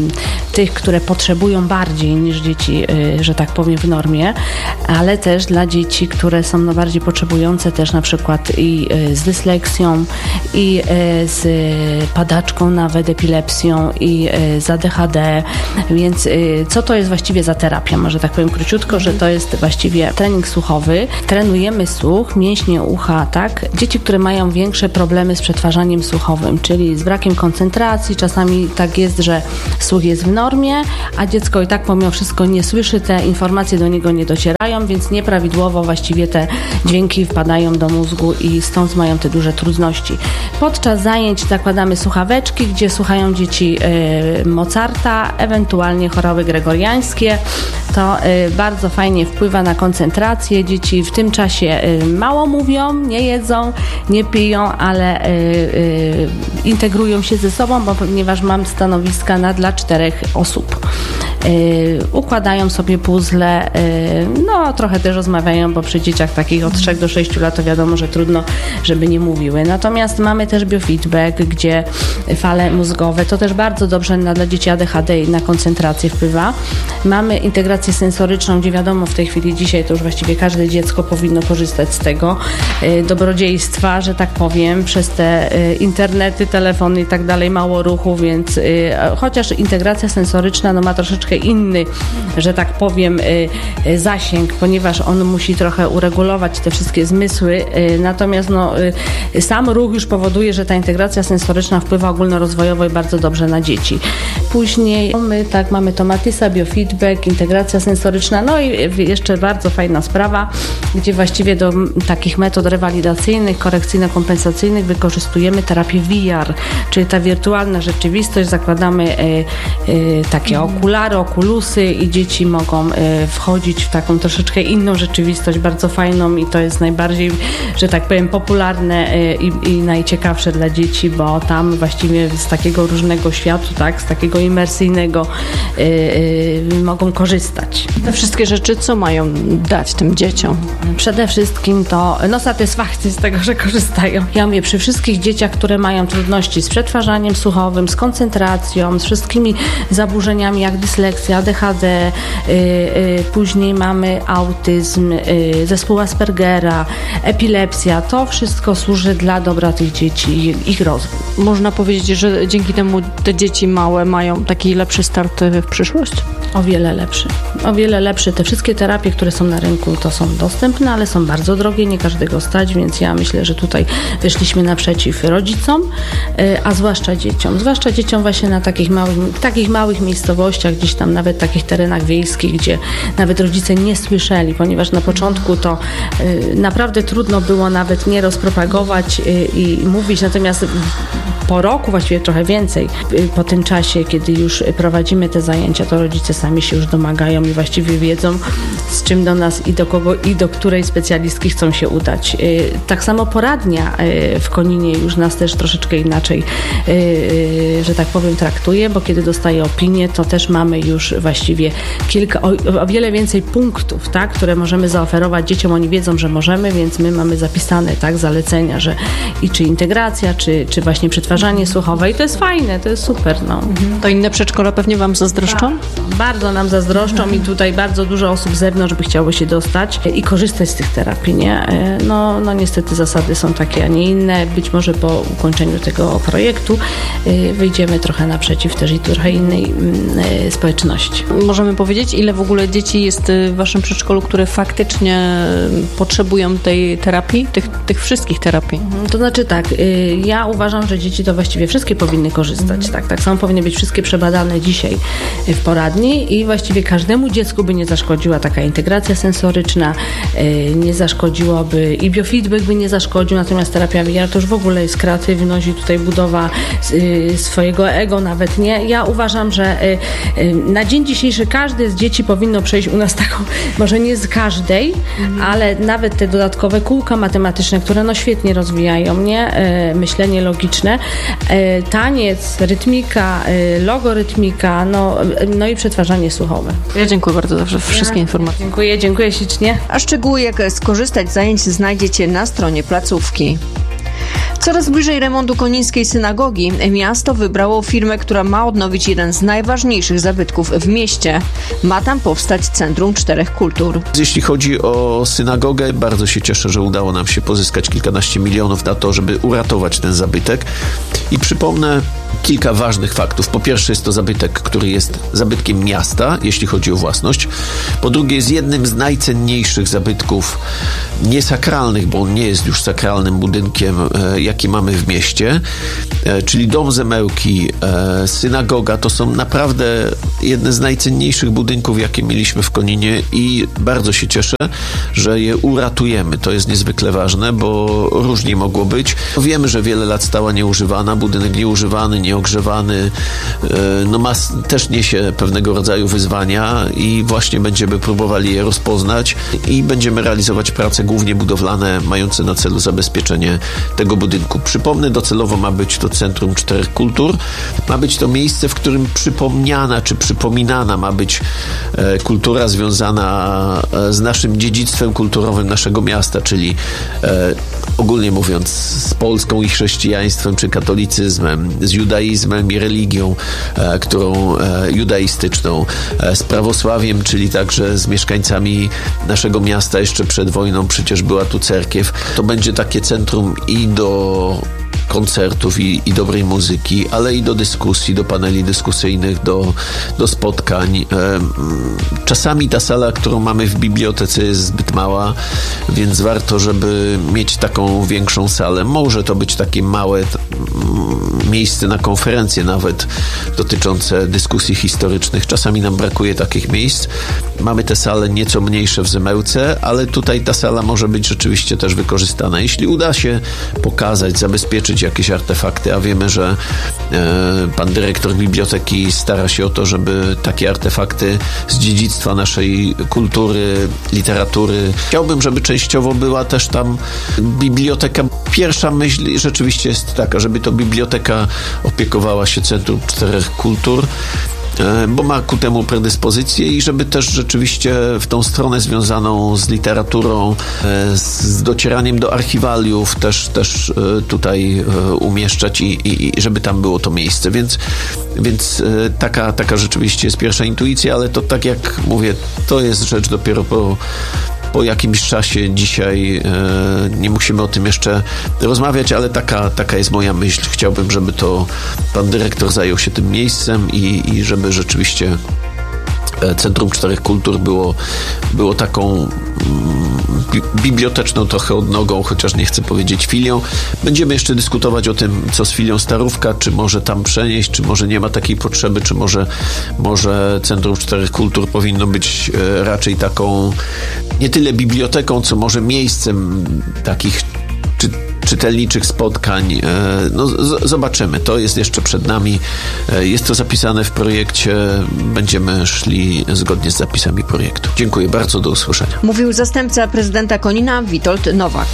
tych, które potrzebują bardziej niż dzieci, że tak powiem, w normie, ale też dla dzieci, które są no bardziej potrzebujące też na przykład i z dysleksją, i z padaczką nawet, epilepsją, i z A D H D, więc co to jest właściwie za terapia? Może tak powiem króciutko, że to jest właściwie trening słuchowy. Trenujemy słuch, mięśnie ucha, tak? Dzieci, które mają większe problemy z przetwarzaniem słuchowym, czyli z brakiem koncentracji, czasami tak jest, że słuch jest w normie, a dziecko i tak pomimo wszystko nie słyszy, te informacje do niego nie docierają, więc nieprawidłowo właściwie te dźwięki wpadają do mózgu i stąd mają te duże trudności. Podczas zajęć zakładamy słuchaweczki, gdzie słuchają dzieci y, Mozarta, ewentualnie choroby gregoriańskie. To y, bardzo fajnie wpływa na koncentrację. Dzieci w tym czasie y, mało mówią, nie jedzą, nie piją, ale y, y, integrują się ze sobą, bo ponieważ mam stanowiska na dla czterech osób. Yy, układają sobie puzzle, yy, no trochę też rozmawiają, bo przy dzieciach takich od trzech do sześciu lat to wiadomo, że trudno, żeby nie mówiły. Natomiast mamy też biofeedback, gdzie fale mózgowe, to też bardzo dobrze na, dla dzieci A D H D i na koncentrację wpływa. Mamy integrację sensoryczną, gdzie wiadomo w tej chwili dzisiaj to już właściwie każde dziecko powinno korzystać z tego yy, dobrodziejstwa, że tak powiem, przez te yy, internety, telefony i tak dalej, mało ruchu, więc yy, chociaż integracja sensoryczna no, ma troszeczkę inny, że tak powiem, zasięg, ponieważ on musi trochę uregulować te wszystkie zmysły, natomiast no, sam ruch już powoduje, że ta integracja sensoryczna wpływa ogólnorozwojowo i bardzo dobrze na dzieci. Później my tak mamy Tomatisa, biofeedback, integracja sensoryczna, no i jeszcze bardzo fajna sprawa, gdzie właściwie do takich metod rewalidacyjnych, korekcyjno-kompensacyjnych wykorzystujemy terapię V R, czyli ta wirtualna rzeczywistość, zakładamy y, y, takie okulary oculusy i dzieci mogą e, wchodzić w taką troszeczkę inną rzeczywistość, bardzo fajną i to jest najbardziej, że tak powiem, popularne e, i, i najciekawsze dla dzieci, bo tam właściwie z takiego różnego światu, tak, z takiego imersyjnego e, e, mogą korzystać.
Te wszystkie rzeczy co mają dać tym dzieciom?
Przede wszystkim to no, satysfakcję z tego, że korzystają. Ja mówię, przy wszystkich dzieciach, które mają trudności z przetwarzaniem słuchowym, z koncentracją, z wszystkimi zaburzeniami jak dysleksja, A D H D, y, y, później mamy autyzm, y, zespół Aspergera, epilepsja. To wszystko służy dla dobra tych dzieci i ich rozwój.
Można powiedzieć, że dzięki temu te dzieci małe mają taki lepszy start w przyszłość?
O wiele lepszy. O wiele lepszy. Te wszystkie terapie, które są na rynku, to są dostępne, ale są bardzo drogie, nie każdego stać, więc ja myślę, że tutaj wyszliśmy naprzeciw rodzicom, a zwłaszcza dzieciom. Zwłaszcza dzieciom właśnie na takich małych, takich małych miejscowościach, gdzieś tam nawet takich terenach wiejskich, gdzie nawet rodzice nie słyszeli, ponieważ na początku to y, naprawdę trudno było nawet nie rozpropagować y, i mówić, natomiast po roku, właściwie trochę więcej, y, po tym czasie, kiedy już prowadzimy te zajęcia, to rodzice sami się już domagają i właściwie wiedzą, z czym do nas i do kogo i do której specjalistki chcą się udać. Y, tak samo poradnia y, w Koninie już nas też troszeczkę inaczej, y, y, że tak powiem, traktuje, bo kiedy dostaje opinię, to też mamy już właściwie kilka, o, o wiele więcej punktów, tak, które możemy zaoferować dzieciom. Oni wiedzą, że możemy, więc my mamy zapisane, tak, zalecenia, że i czy integracja, czy, czy właśnie przetwarzanie słuchowe i to jest fajne, to jest super, no.
Mhm. To inne przedszkola pewnie wam zazdroszczą?
Bardzo, bardzo nam zazdroszczą mhm. i tutaj bardzo dużo osób z zewnątrz by chciało się dostać i korzystać z tych terapii, nie? No, no niestety zasady są takie, a nie inne. Być może po ukończeniu tego projektu wyjdziemy trochę naprzeciw też i trochę innej społeczności.
Możemy powiedzieć, ile w ogóle dzieci jest w waszym przedszkolu, które faktycznie potrzebują tej terapii, tych, tych wszystkich terapii?
To znaczy tak, ja uważam, że dzieci to właściwie wszystkie powinny korzystać. Mm. Tak, tak samo powinny być wszystkie przebadane dzisiaj w poradni i właściwie każdemu dziecku by nie zaszkodziła taka integracja sensoryczna, nie zaszkodziłoby i biofeedback by nie zaszkodził, natomiast terapia V R to już w ogóle jest kreatywność i tutaj budowa swojego ego nawet, nie? Ja uważam, że na dzień dzisiejszy każde z dzieci powinno przejść u nas taką, może nie z każdej, mm. ale nawet te dodatkowe kółka matematyczne, które no świetnie rozwijają, nie? Myślenie logiczne, taniec, rytmika, logorytmika, no, no i przetwarzanie słuchowe.
Ja dziękuję bardzo za wszystkie ja, informacje.
Dziękuję, dziękuję ślicznie.
A szczegóły, jak skorzystać z zajęć, znajdziecie na stronie placówki. Coraz bliżej remontu konińskiej synagogi miasto wybrało firmę, która ma odnowić jeden z najważniejszych zabytków w mieście. Ma tam powstać Centrum Czterech Kultur.
Jeśli chodzi o synagogę, bardzo się cieszę, że udało nam się pozyskać kilkanaście milionów na to, żeby uratować ten zabytek. I przypomnę kilka ważnych faktów. Po pierwsze jest to zabytek, który jest zabytkiem miasta, jeśli chodzi o własność. Po drugie jest jednym z najcenniejszych zabytków niesakralnych, bo on nie jest już sakralnym budynkiem, e, jaki mamy w mieście, e, czyli Dom Zemełki, e, synagoga, to są naprawdę jedne z najcenniejszych budynków, jakie mieliśmy w Koninie i bardzo się cieszę, że je uratujemy. To jest niezwykle ważne, bo różnie mogło być. Wiemy, że wiele lat stała nieużywana, budynek nieużywany, nieogrzewany, no ma, też niesie pewnego rodzaju wyzwania i właśnie będziemy próbowali je rozpoznać i będziemy realizować prace głównie budowlane, mające na celu zabezpieczenie tego budynku. Przypomnę, docelowo ma być to Centrum Czterech Kultur. Ma być to miejsce, w którym przypomniana czy przypominana ma być e, kultura związana e, z naszym dziedzictwem kulturowym naszego miasta, czyli e, ogólnie mówiąc z Polską i chrześcijaństwem czy katolicyzmem, z judaizmem i religią, e, którą e, judaistyczną, e, z prawosławiem, czyli także z mieszkańcami naszego miasta. Jeszcze przed wojną przecież była tu cerkiew. To będzie takie centrum i do koncertów i, i dobrej muzyki, ale i do dyskusji, do paneli dyskusyjnych, do, do spotkań. Czasami ta sala, którą mamy w bibliotece, jest zbyt mała, więc warto, żeby mieć taką większą salę. Może to być takie małe miejsce na konferencje nawet dotyczące dyskusji historycznych. Czasami nam brakuje takich miejsc. Mamy te sale nieco mniejsze w Zemełce, ale tutaj ta sala może być rzeczywiście też wykorzystana. Jeśli uda się pokazać, zabezpieczyć jakieś artefakty, a wiemy, że pan dyrektor biblioteki stara się o to, żeby takie artefakty z dziedzictwa naszej kultury, literatury. Chciałbym, żeby częściowo była też tam biblioteka. Pierwsza myśl rzeczywiście jest taka, żeby to biblioteka opiekowała się Centrum Czterech Kultur, bo ma ku temu predyspozycję i żeby też rzeczywiście w tą stronę związaną z literaturą, z docieraniem do archiwaliów też, też tutaj umieszczać i, i, i żeby tam było to miejsce. Więc, więc taka, taka rzeczywiście jest pierwsza intuicja, ale to tak jak mówię, to jest rzecz dopiero po Po jakimś czasie. Dzisiaj e, nie musimy o tym jeszcze rozmawiać, ale taka, taka jest moja myśl. Chciałbym, żeby to pan dyrektor zajął się tym miejscem i, i żeby rzeczywiście Centrum Czterech Kultur było, było taką bi- biblioteczną trochę odnogą, chociaż nie chcę powiedzieć filią. Będziemy jeszcze dyskutować o tym, co z filią Starówka, czy może tam przenieść, czy może nie ma takiej potrzeby, czy może, może Centrum Czterech Kultur powinno być e, raczej taką nie tyle biblioteką, co może miejscem takich czy czytelniczych spotkań. No, z- zobaczymy. To jest jeszcze przed nami. Jest to zapisane w projekcie. Będziemy szli zgodnie z zapisami projektu. Dziękuję bardzo. Do usłyszenia.
Mówił zastępca prezydenta Konina Witold Nowak.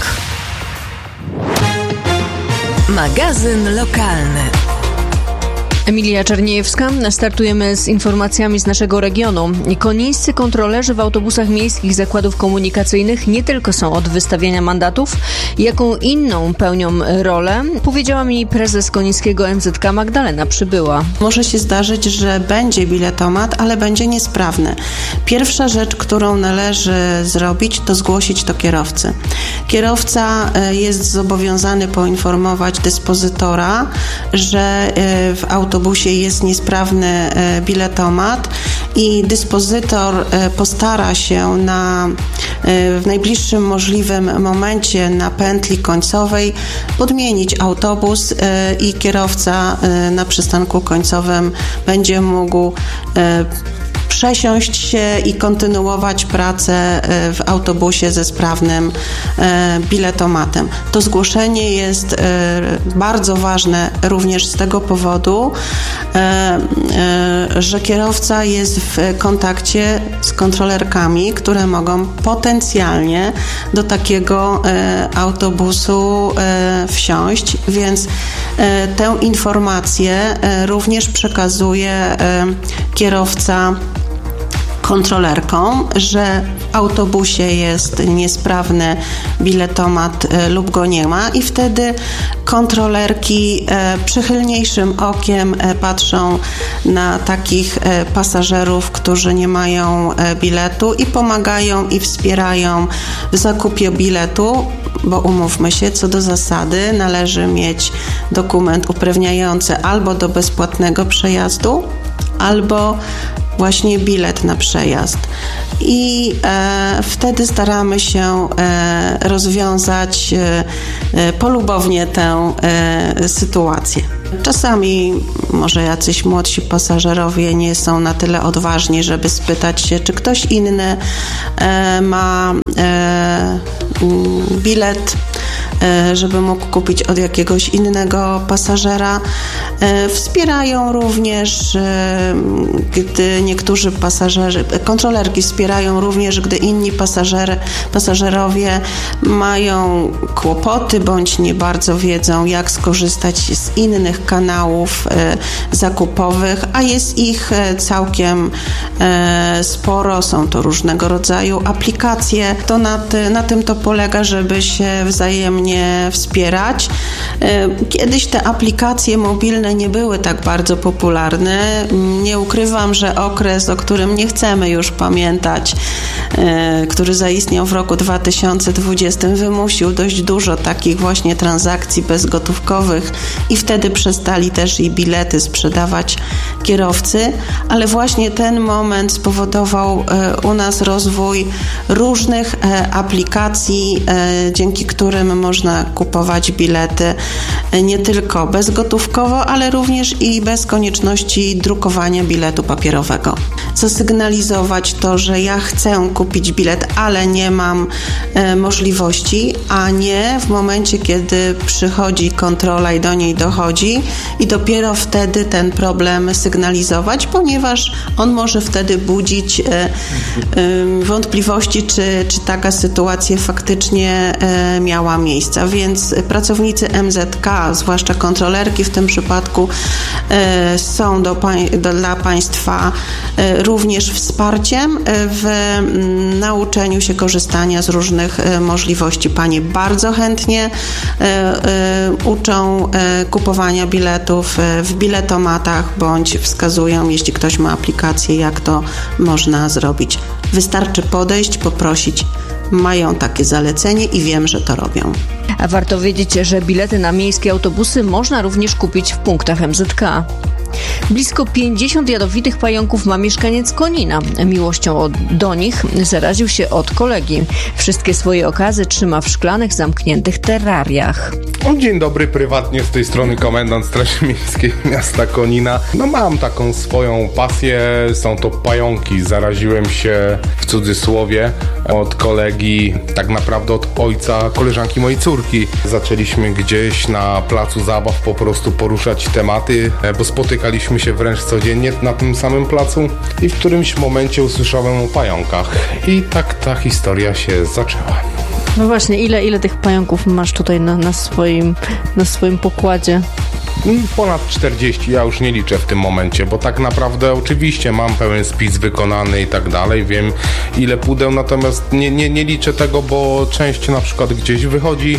Magazyn lokalny.
Emilia Czerniejewska. Startujemy z informacjami z naszego regionu. Konińscy kontrolerzy w autobusach miejskich zakładów komunikacyjnych nie tylko są od wystawiania mandatów, jaką inną pełnią rolę, powiedziała mi prezes Konińskiego M Z K Magdalena Przybyła.
Może się zdarzyć, że będzie biletomat, ale będzie niesprawny. Pierwsza rzecz, którą należy zrobić, to zgłosić to kierowcy. Kierowca jest zobowiązany poinformować dyspozytora, że w autobusie autobusie jest niesprawny biletomat i dyspozytor postara się na, w najbliższym możliwym momencie na pętli końcowej podmienić autobus i kierowca na przystanku końcowym będzie mógł przesiąść się i kontynuować pracę w autobusie ze sprawnym biletomatem. To zgłoszenie jest bardzo ważne również z tego powodu, że kierowca jest w kontakcie z kontrolerkami, które mogą potencjalnie do takiego autobusu wsiąść, więc tę informację również przekazuje kierowca kontrolerką, że w autobusie jest niesprawny biletomat lub go nie ma i wtedy kontrolerki przychylniejszym okiem patrzą na takich pasażerów, którzy nie mają biletu i pomagają i wspierają w zakupie biletu, bo umówmy się, co do zasady należy mieć dokument uprawniający albo do bezpłatnego przejazdu, albo właśnie bilet na przejazd. I e, wtedy staramy się e, rozwiązać e, polubownie tę e, sytuację. Czasami może jacyś młodsi pasażerowie nie są na tyle odważni, żeby spytać się, czy ktoś inny e, ma e, bilet, żeby mógł kupić od jakiegoś innego pasażera. Wspierają również, gdy niektórzy pasażerzy, kontrolerki wspierają również, gdy inni pasażery, pasażerowie mają kłopoty bądź nie bardzo wiedzą, jak skorzystać z innych kanałów zakupowych, a jest ich całkiem sporo. Są to różnego rodzaju aplikacje. To na, ty, na tym to polega, żeby się wzajemnie wspierać. Kiedyś te aplikacje mobilne nie były tak bardzo popularne. Nie ukrywam, że okres, o którym nie chcemy już pamiętać, który zaistniał w roku dwa tysiące dwudziestym, wymusił dość dużo takich właśnie transakcji bezgotówkowych i wtedy przestali też i bilety sprzedawać kierowcy, ale właśnie ten moment spowodował u nas rozwój różnych aplikacji, dzięki którym można kupować bilety nie tylko bezgotówkowo, ale również i bez konieczności drukowania biletu papierowego. Zasygnalizować to, że ja chcę kupić bilet, ale nie mam e, możliwości, a nie w momencie, kiedy przychodzi kontrola i do niej dochodzi i dopiero wtedy ten problem sygnalizować, ponieważ on może wtedy budzić e, e, wątpliwości, czy, czy taka sytuacja faktycznie e, miała miejsce. Więc pracownicy M Z K, zwłaszcza kontrolerki w tym przypadku, e, są do, do, dla Państwa e, również wsparciem w m, nauczeniu się korzystania z różnych e, możliwości. Panie bardzo chętnie e, e, uczą e, kupowania biletów e, w biletomatach, bądź wskazują, jeśli ktoś ma aplikację, jak to można zrobić. Wystarczy podejść, poprosić. Mają takie zalecenie i wiem, że to robią.
A warto wiedzieć, że bilety na miejskie autobusy można również kupić w punktach M Z K. Blisko pięćdziesiąt jadowitych pająków ma mieszkaniec Konina. Miłością od, do nich zaraził się od kolegi. Wszystkie swoje okazy trzyma w szklanych, zamkniętych terrariach.
Dzień dobry, prywatnie z tej strony komendant Straży Miejskiej miasta Konina. No mam taką swoją pasję, są to pająki. Zaraziłem się w cudzysłowie od kolegi, tak naprawdę od ojca koleżanki mojej córki. Zaczęliśmy gdzieś na placu zabaw po prostu poruszać tematy, bo spotykaliśmy się wręcz codziennie na tym samym placu i w którymś momencie usłyszałem o pająkach i tak ta historia się zaczęła.
No właśnie, ile, ile tych pająków masz tutaj na, na, swoim, na swoim pokładzie?
Ponad czterdzieści, ja już nie liczę w tym momencie, bo tak naprawdę oczywiście mam pełen spis wykonany i tak dalej, wiem ile pudeł, natomiast nie, nie, nie liczę tego, bo część na przykład gdzieś wychodzi,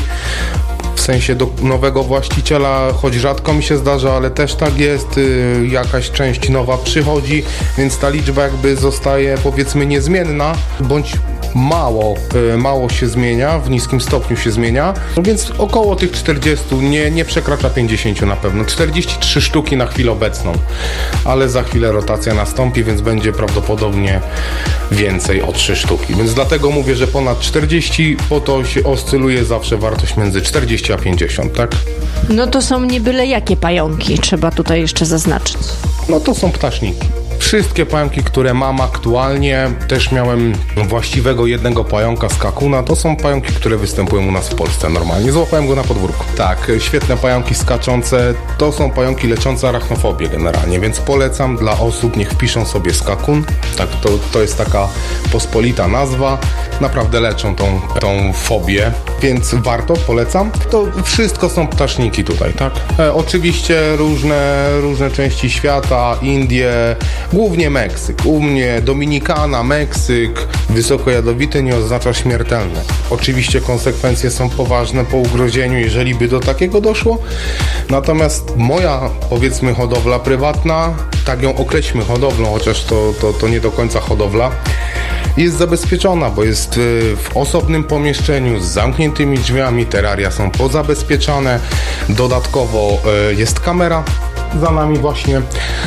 w sensie do nowego właściciela, choć rzadko mi się zdarza, ale też tak jest, yy, jakaś część nowa przychodzi, więc ta liczba jakby zostaje powiedzmy niezmienna, bądź mało, yy, mało się zmienia, w niskim stopniu się zmienia, więc około tych czterdziestu, nie, nie przekracza pięćdziesięciu na pewno, czterdzieści trzy sztuki na chwilę obecną, ale za chwilę rotacja nastąpi, więc będzie prawdopodobnie więcej o trzy sztuki, więc dlatego mówię, że ponad czterdzieści, po to się oscyluje zawsze wartość między czterdzieści a pięćdziesiąt, tak?
No to są nie byle jakie pająki, trzeba tutaj jeszcze zaznaczyć.
No to są ptaszniki. Wszystkie pająki, które mam aktualnie, też miałem właściwego jednego pająka z kakuna, to są pająki, które występują u nas w Polsce normalnie. Złapałem go na podwórku. Tak, świetne pająki skaczące, to są pająki leczące arachnofobię generalnie, więc polecam dla osób, niech wpiszą sobie skakun. Tak, to, to jest taka pospolita nazwa. Naprawdę leczą tą, tą fobię, więc warto, polecam. To wszystko są ptaszniki tutaj, tak? E, oczywiście różne, różne części świata, Indie, głównie Meksyk. U mnie Dominikana, Meksyk, wysoko jadowity nie oznacza śmiertelne. Oczywiście konsekwencje są poważne po ugrożeniu, jeżeli by do takiego doszło. Natomiast moja, powiedzmy, hodowla prywatna, tak ją określmy hodowlą, chociaż to, to, to nie do końca hodowla, jest zabezpieczona, bo jest w osobnym pomieszczeniu z zamkniętymi drzwiami, teraria są pozabezpieczane, dodatkowo jest kamera za nami właśnie,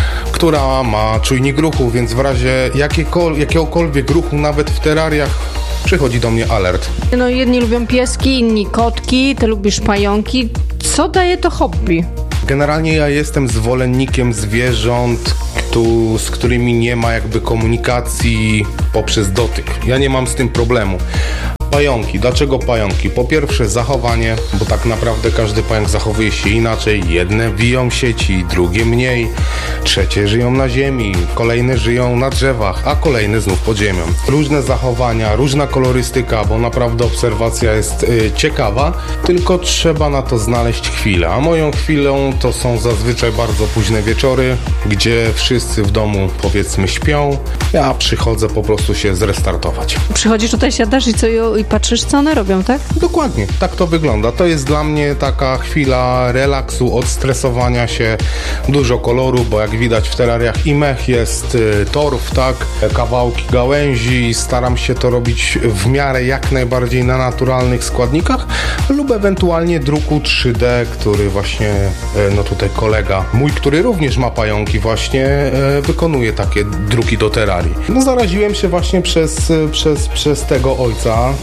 która ma czujnik ruchu, więc w razie jakiekol- jakiegokolwiek ruchu, nawet w terariach, przychodzi do mnie alert.
No jedni lubią pieski, inni kotki, ty lubisz pająki. Co daje to hobby?
Generalnie ja jestem zwolennikiem zwierząt, tu, z którymi nie ma jakby komunikacji poprzez dotyk. Ja nie mam z tym problemu. Pająki. Dlaczego pająki? Po pierwsze zachowanie, bo tak naprawdę każdy pająk zachowuje się inaczej. Jedne wiją sieci, drugie mniej, trzecie żyją na ziemi, kolejne żyją na drzewach, a kolejne znów pod ziemią. Różne zachowania, różna kolorystyka, bo naprawdę obserwacja jest y, ciekawa, tylko trzeba na to znaleźć chwilę. A moją chwilą to są zazwyczaj bardzo późne wieczory, gdzie wszyscy w domu powiedzmy śpią. Ja przychodzę po prostu się zrestartować.
Przychodzisz tutaj, siadasz i co i patrzysz, co one robią, tak?
Dokładnie, tak to wygląda. To jest dla mnie taka chwila relaksu, odstresowania się, dużo koloru, bo jak widać w terariach i mech jest y, torf, tak, kawałki gałęzi, staram się to robić w miarę jak najbardziej na naturalnych składnikach lub ewentualnie druku trzy D, który właśnie, y, no tutaj kolega mój, który również ma pająki właśnie, y, wykonuje takie druki do terarii. No zaraziłem się właśnie przez, y, przez, przez tego ojca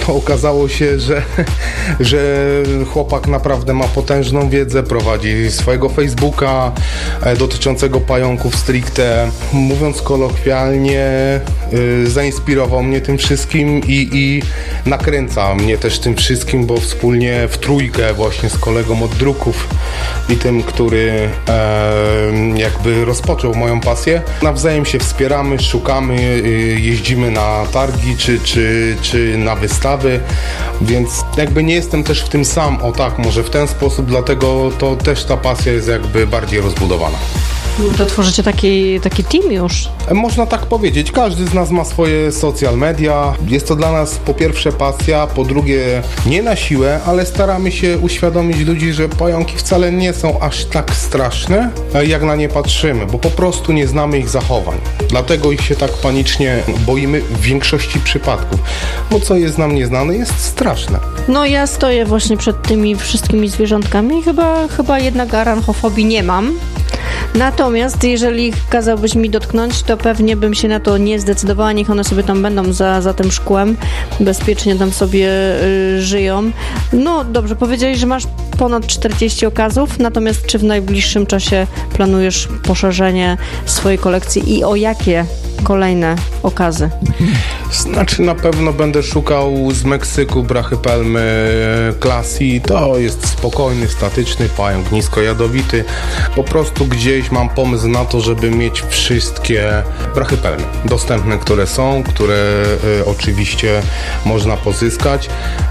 to okazało się, że, że chłopak naprawdę ma potężną wiedzę, prowadzi swojego Facebooka dotyczącego pająków stricte. Mówiąc kolokwialnie, zainspirował mnie tym wszystkim i, i nakręca mnie też tym wszystkim, bo wspólnie w trójkę właśnie z kolegą od druków i tym, który e, jakby rozpoczął moją pasję, nawzajem się wspieramy, szukamy, jeździmy na targi czy, czy, czy na wystawy, więc jakby nie jestem też w tym sam, o tak, może w ten sposób, dlatego to też ta pasja jest jakby bardziej rozbudowana.
To tworzycie taki, taki team już?
Można tak powiedzieć. Każdy z nas ma swoje social media. Jest to dla nas po pierwsze pasja, po drugie nie na siłę, ale staramy się uświadomić ludzi, że pająki wcale nie są aż tak straszne, jak na nie patrzymy, bo po prostu nie znamy ich zachowań. Dlatego ich się tak panicznie boimy w większości przypadków. Bo co jest nam nieznane, jest straszne.
No ja stoję właśnie przed tymi wszystkimi zwierzątkami i chyba, chyba jednak aranchofobii nie mam. Natomiast jeżeli kazałbyś mi dotknąć, to pewnie bym się na to nie zdecydowała. Niech one sobie tam będą za, za tym szkłem. Bezpiecznie tam sobie y, żyją. No dobrze, powiedziałeś, że masz ponad czterdzieści okazów. Natomiast czy w najbliższym czasie planujesz poszerzenie swojej kolekcji i o jakie kolejne okazy?
Znaczy na pewno będę szukał z Meksyku brachypelmy Classy. To jest spokojny, statyczny pająk, niskojadowity. Po prostu gdzieś mam pomysł na to, żeby mieć wszystkie brachypelmy dostępne, które są, które y, oczywiście można pozyskać.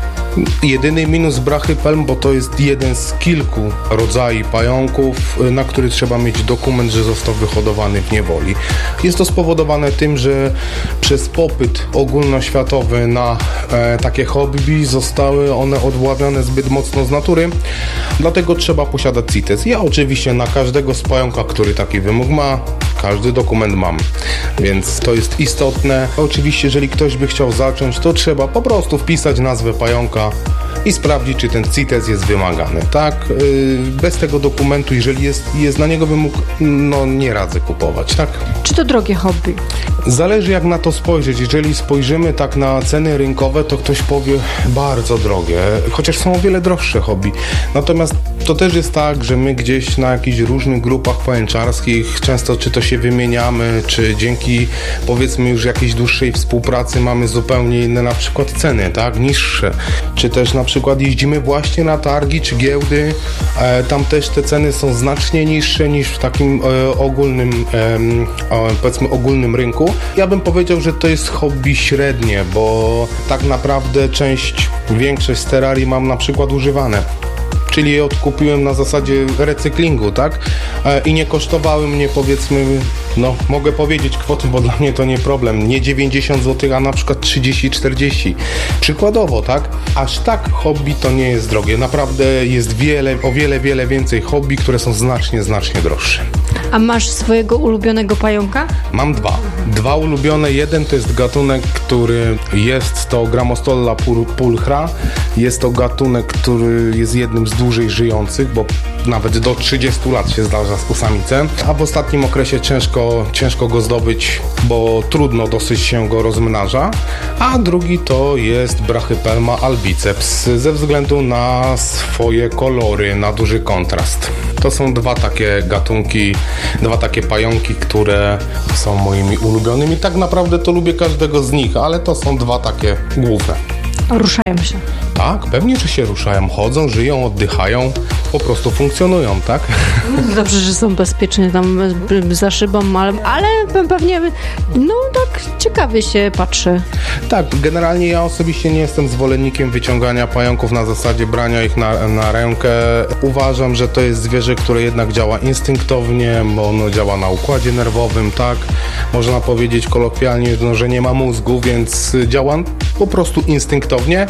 Jedyny minus brachypelm, bo to jest jeden z kilku rodzajów pająków, na który trzeba mieć dokument, że został wyhodowany w niewoli. Jest to spowodowane tym, że przez popyt ogólnoświatowy na e, takie hobby zostały one odławione zbyt mocno z natury, dlatego trzeba posiadać C I T E S. Ja oczywiście na każdego z pająka, który taki wymóg ma, każdy dokument mam, więc to jest istotne. Oczywiście, jeżeli ktoś by chciał zacząć, to trzeba po prostu wpisać nazwę pająka i sprawdzić, czy ten C I T E S jest wymagany, tak? Bez tego dokumentu, jeżeli jest, jest na niego wymóg, no nie radzę kupować, tak?
Czy to drogie hobby?
Zależy jak na to spojrzeć. Jeżeli spojrzymy tak na ceny rynkowe, to ktoś powie bardzo drogie, chociaż są o wiele droższe hobby. Natomiast to też jest tak, że my gdzieś na jakichś różnych grupach pajęczarskich często czy to się wymieniamy, czy dzięki powiedzmy już jakiejś dłuższej współpracy mamy zupełnie inne na przykład ceny, tak? Niższe. Czy też na przykład jeździmy właśnie na targi czy giełdy, e, tam też te ceny są znacznie niższe niż w takim e, ogólnym e, e, powiedzmy ogólnym rynku. Ja bym powiedział, że to jest hobby średnie, bo tak naprawdę część, większość z terrarii mam na przykład używane. Czyli je odkupiłem na zasadzie recyklingu, tak? E, I nie kosztowały mnie, powiedzmy, no mogę powiedzieć kwoty, bo dla mnie to nie problem, nie dziewięćdziesiąt złotych, a na przykład trzydzieści czterdzieści. Przykładowo, tak? Aż tak hobby to nie jest drogie. Naprawdę jest wiele, o wiele, wiele więcej hobby, które są znacznie, znacznie droższe.
A masz swojego ulubionego pająka?
Mam dwa. Dwa ulubione. Jeden to jest gatunek, który jest to Grammostola pulchra. Jest to gatunek, który jest jednym z dłużej żyjących, bo nawet do trzydziestu lat się zdarza z samicę, a w ostatnim okresie ciężko, ciężko go zdobyć, bo trudno dosyć się go rozmnaża. A drugi to jest Brachypelma albiceps ze względu na swoje kolory, na duży kontrast. To są dwa takie gatunki, dwa takie pająki, które są moimi ulubionymi. Tak naprawdę to lubię każdego z nich, ale to są dwa takie główne.
Ruszają się.
Tak, pewnie, że się ruszają, chodzą, żyją, oddychają, po prostu funkcjonują, tak?
Dobrze, że są bezpiecznie tam za szybą, ale, ale pewnie, no tak ciekawie się patrzy.
Tak, generalnie ja osobiście nie jestem zwolennikiem wyciągania pająków na zasadzie brania ich na, na rękę. Uważam, że to jest zwierzę, które jednak działa instynktownie, bo ono działa na układzie nerwowym, tak? Można powiedzieć kolokwialnie, no, że nie ma mózgu, więc działa po prostu instynktownie.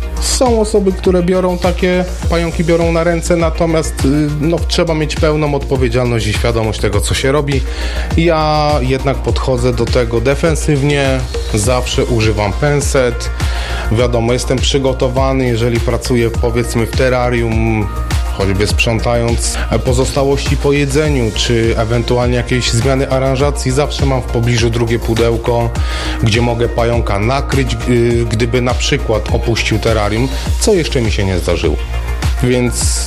Są osoby, które biorą takie pająki, biorą na ręce, natomiast no, trzeba mieć pełną odpowiedzialność i świadomość tego, co się robi. Ja jednak podchodzę do tego defensywnie, zawsze używam penset. Wiadomo, jestem przygotowany, jeżeli pracuję powiedzmy w terrarium, choćby sprzątając pozostałości po jedzeniu, czy ewentualnie jakieś zmiany aranżacji, zawsze mam w pobliżu drugie pudełko, gdzie mogę pająka nakryć, gdyby na przykład opuścił terrarium, co jeszcze mi się nie zdarzyło. Więc,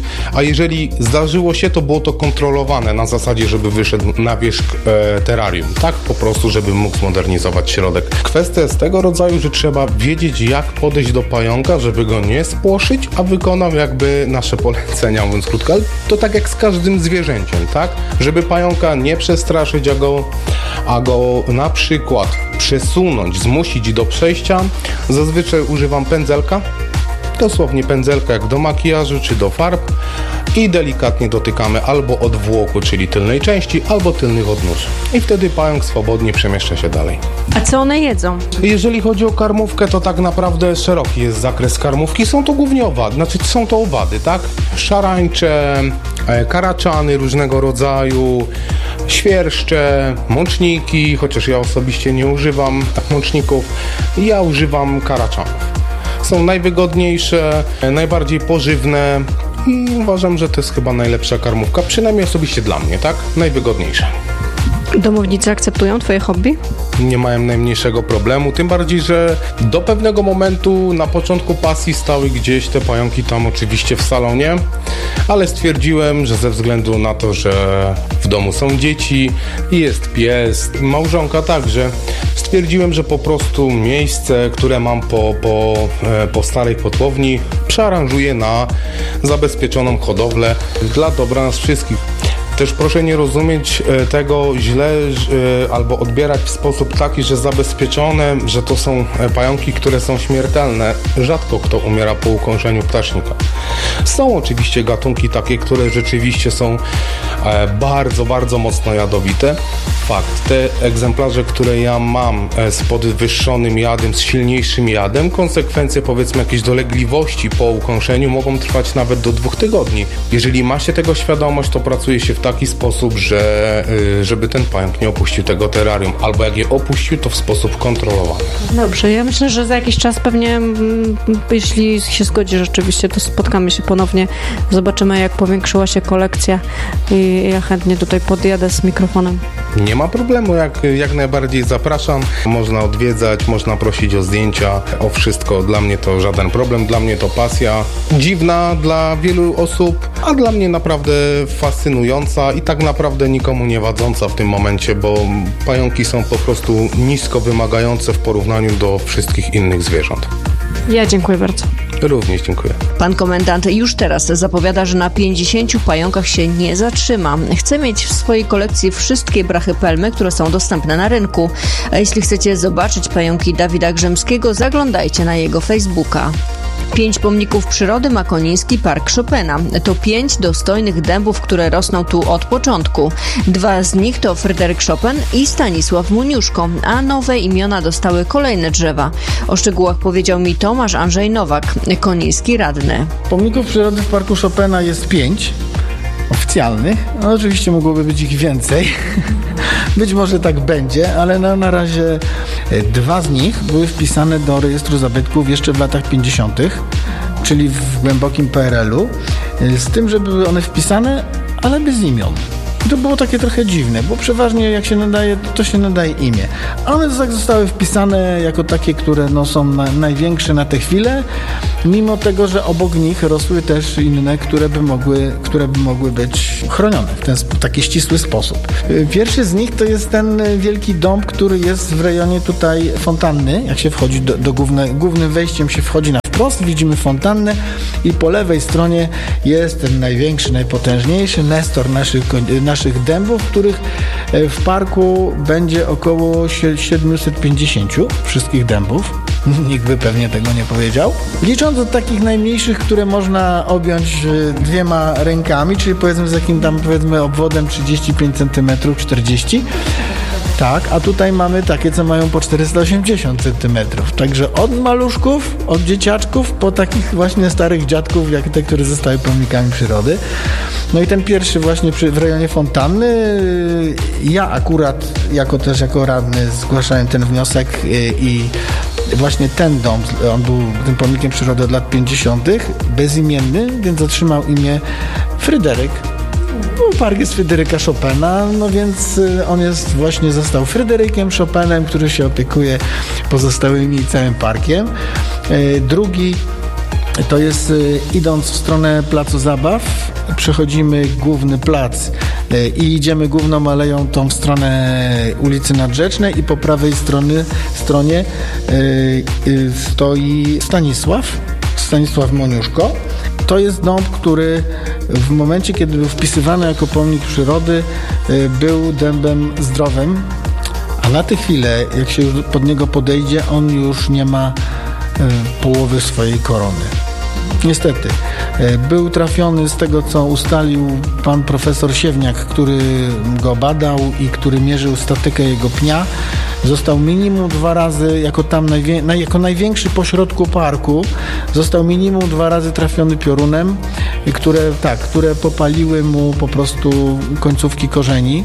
a jeżeli zdarzyło się, to było to kontrolowane na zasadzie, żeby wyszedł na wierzch e, terrarium, tak? Po prostu, żeby mógł zmodernizować środek. Kwestia jest tego rodzaju, że trzeba wiedzieć, jak podejść do pająka, żeby go nie spłoszyć, a wykonał jakby nasze polecenia, mówiąc krótko. Ale to tak jak z każdym zwierzęciem, tak? Żeby pająka nie przestraszyć, a go, a go na przykład przesunąć, zmusić do przejścia, zazwyczaj używam pędzelka. Dosłownie pędzelka jak do makijażu czy do farb i delikatnie dotykamy albo odwłoku, czyli tylnej części, albo tylnych odnóż. I wtedy pająk swobodnie przemieszcza się dalej.
A co one jedzą?
Jeżeli chodzi o karmówkę, to tak naprawdę szeroki jest zakres karmówki. Są to głównie owady, znaczy są to owady, tak? Szarańcze, karaczany różnego rodzaju, świerszcze, mączniki, chociaż ja osobiście nie używam mączników, ja używam karaczanów. Są najwygodniejsze, najbardziej pożywne i uważam, że to jest chyba najlepsza karmówka, przynajmniej osobiście dla mnie, tak? Najwygodniejsza.
Domownicy akceptują twoje hobby?
Nie mają najmniejszego problemu, tym bardziej, że do pewnego momentu na początku pasji stały gdzieś te pająki tam oczywiście w salonie, ale stwierdziłem, że ze względu na to, że w domu są dzieci i jest pies, małżonka także, stwierdziłem, że po prostu miejsce, które mam po, po, po starej kotłowni, przearanżuję na zabezpieczoną hodowlę dla dobra nas wszystkich. Też proszę nie rozumieć tego źle albo odbierać w sposób taki, że zabezpieczone, że to są pająki, które są śmiertelne. Rzadko kto umiera po ukąszeniu ptasznika. Są oczywiście gatunki takie, które rzeczywiście są bardzo, bardzo mocno jadowite. Fakt, te egzemplarze, które ja mam z podwyższonym jadem, z silniejszym jadem, konsekwencje powiedzmy jakiejś dolegliwości po ukąszeniu mogą trwać nawet do dwóch tygodni. Jeżeli ma się tego świadomość, to pracuje się w taki sposób, że żeby ten pająk nie opuścił tego terrarium, albo jak je opuścił, to w sposób kontrolowany.
Dobrze, ja myślę, że za jakiś czas pewnie, jeśli się zgodzi rzeczywiście, to spotkamy się ponownie, zobaczymy, jak powiększyła się kolekcja i ja chętnie tutaj podjadę z mikrofonem.
Nie ma problemu, jak, jak najbardziej zapraszam. Można odwiedzać, można prosić o zdjęcia, o wszystko. Dla mnie to żaden problem, dla mnie to pasja. Dziwna dla wielu osób, a dla mnie naprawdę fascynująca i tak naprawdę nikomu nie wadząca w tym momencie, bo pająki są po prostu nisko wymagające w porównaniu do wszystkich innych zwierząt.
Ja dziękuję bardzo.
Również dziękuję.
Pan komendant już teraz zapowiada, że na pięćdziesięciu pająkach się nie zatrzyma. Chce mieć w swojej kolekcji wszystkie brachypelmy, które są dostępne na rynku. A jeśli chcecie zobaczyć pająki Dawida Grzemskiego, zaglądajcie na jego Facebooka. Pięć pomników przyrody ma Koniński Park Chopina. To pięć dostojnych dębów, które rosną tu od początku. Dwa z nich to Fryderyk Chopin i Stanisław Muniuszko, a nowe imiona dostały kolejne drzewa. O szczegółach powiedział mi Tomasz Andrzej Nowak, koniński radny.
Pomników przyrody w Parku Chopina jest pięć oficjalnych. No, oczywiście mogłoby być ich więcej. Być może tak będzie, ale no, na razie dwa z nich były wpisane do rejestru zabytków jeszcze w latach pięćdziesiątych, czyli w głębokim P R L u, z tym, że były one wpisane, ale bez imion. I to było takie trochę dziwne, bo przeważnie jak się nadaje, to się nadaje imię. A one tak zostały wpisane jako takie, które no, są na, największe na tę chwilę, mimo tego, że obok nich rosły też inne, które by mogły, które by mogły być chronione w ten w taki ścisły sposób. Pierwszy z nich to jest ten wielki dąb, który jest w rejonie tutaj fontanny. Jak się wchodzi do, do główne, głównym wejściem się wchodzi na wprost, widzimy fontannę i po lewej stronie jest ten największy, najpotężniejszy nestor naszych, naszych dębów, których w parku będzie około siedemset pięćdziesiąt wszystkich dębów. Nikt by pewnie tego nie powiedział. Licząc od takich najmniejszych, które można objąć dwiema rękami, czyli powiedzmy z jakim tam powiedzmy obwodem trzydzieści pięć centymetrów, czterdzieści. Tak, a tutaj mamy takie, co mają po czterysta osiemdziesiąt centymetrów. Także od maluszków, od dzieciaczków, po takich właśnie starych dziadków, jak te, które zostały pomnikami przyrody. No i ten pierwszy właśnie przy, w rejonie fontanny, ja akurat jako też jako radny zgłaszałem ten wniosek i właśnie ten dom, on był tym pomnikiem przyrody od lat pięćdziesiątych, bezimienny, więc otrzymał imię Fryderyk. No, park jest Fryderyka Chopina, no więc on jest właśnie został Fryderykiem Chopinem, który się opiekuje pozostałymi i całym parkiem. Drugi to jest idąc w stronę placu zabaw, przechodzimy główny plac i idziemy główną aleją tą w stronę ulicy Nadrzecznej i po prawej strony, stronie stoi Stanisław, Stanisław Moniuszko. To jest dąb, który w momencie, kiedy był wpisywany jako pomnik przyrody, był dębem zdrowym, a na tę chwilę, jak się już pod niego podejdzie, on już nie ma połowy swojej korony. Niestety. Był trafiony z tego, co ustalił pan profesor Siewniak, który go badał i który mierzył statykę jego pnia. Został minimum dwa razy, jako tam najwię- jako największy pośrodku parku, został minimum dwa razy trafiony piorunem, które, tak, które popaliły mu po prostu końcówki korzeni.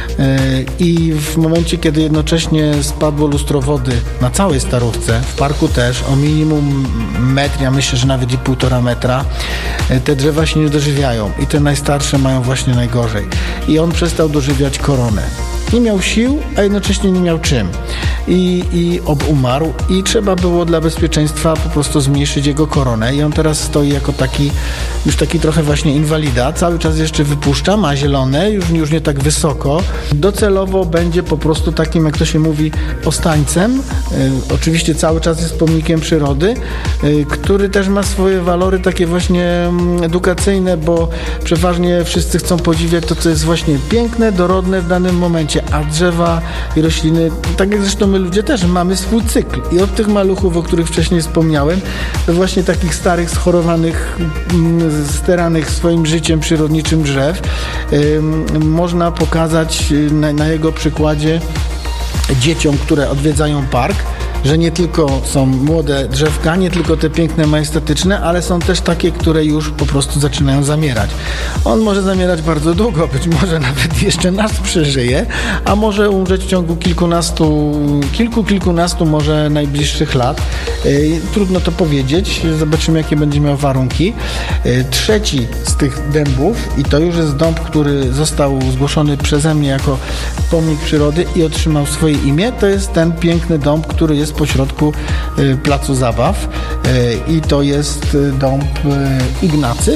I w momencie, kiedy jednocześnie spadło lustro wody na całej Starówce, w parku też, o minimum metr, ja myślę, że nawet i półtora metra, te drzewa się nie dożywiają i te najstarsze mają właśnie najgorzej. I on przestał dożywiać koronę. Nie miał sił, a jednocześnie nie miał czym. I, i obumarł i trzeba było dla bezpieczeństwa po prostu zmniejszyć jego koronę i on teraz stoi jako taki, już taki trochę właśnie inwalida, cały czas jeszcze wypuszcza, ma zielone, już, już nie tak wysoko. Docelowo będzie po prostu takim, jak to się mówi, ostańcem. Y, oczywiście cały czas jest pomnikiem przyrody, y, który też ma swoje walory takie właśnie edukacyjne, bo przeważnie wszyscy chcą podziwiać to, co jest właśnie piękne, dorodne w danym momencie, a drzewa i rośliny, tak jak zresztą my ludzie też mamy swój cykl i od tych maluchów, o których wcześniej wspomniałem, do właśnie takich starych, schorowanych, steranych swoim życiem przyrodniczym drzew, yy, można pokazać na, na jego przykładzie dzieciom, które odwiedzają park, że nie tylko są młode drzewka, nie tylko te piękne, majestatyczne, ale są też takie, które już po prostu zaczynają zamierać. On może zamierać bardzo długo, być może nawet jeszcze nas przeżyje, a może umrzeć w ciągu kilkunastu, kilku, kilkunastu może najbliższych lat. Yy, trudno to powiedzieć, zobaczymy, jakie będzie miał warunki. Yy, trzeci z tych dębów, i to już jest dąb, który został zgłoszony przeze mnie jako pomnik przyrody i otrzymał swoje imię, to jest ten piękny dąb, który jest pośrodku y, placu zabaw y, i to jest y, dąb y, Ignacy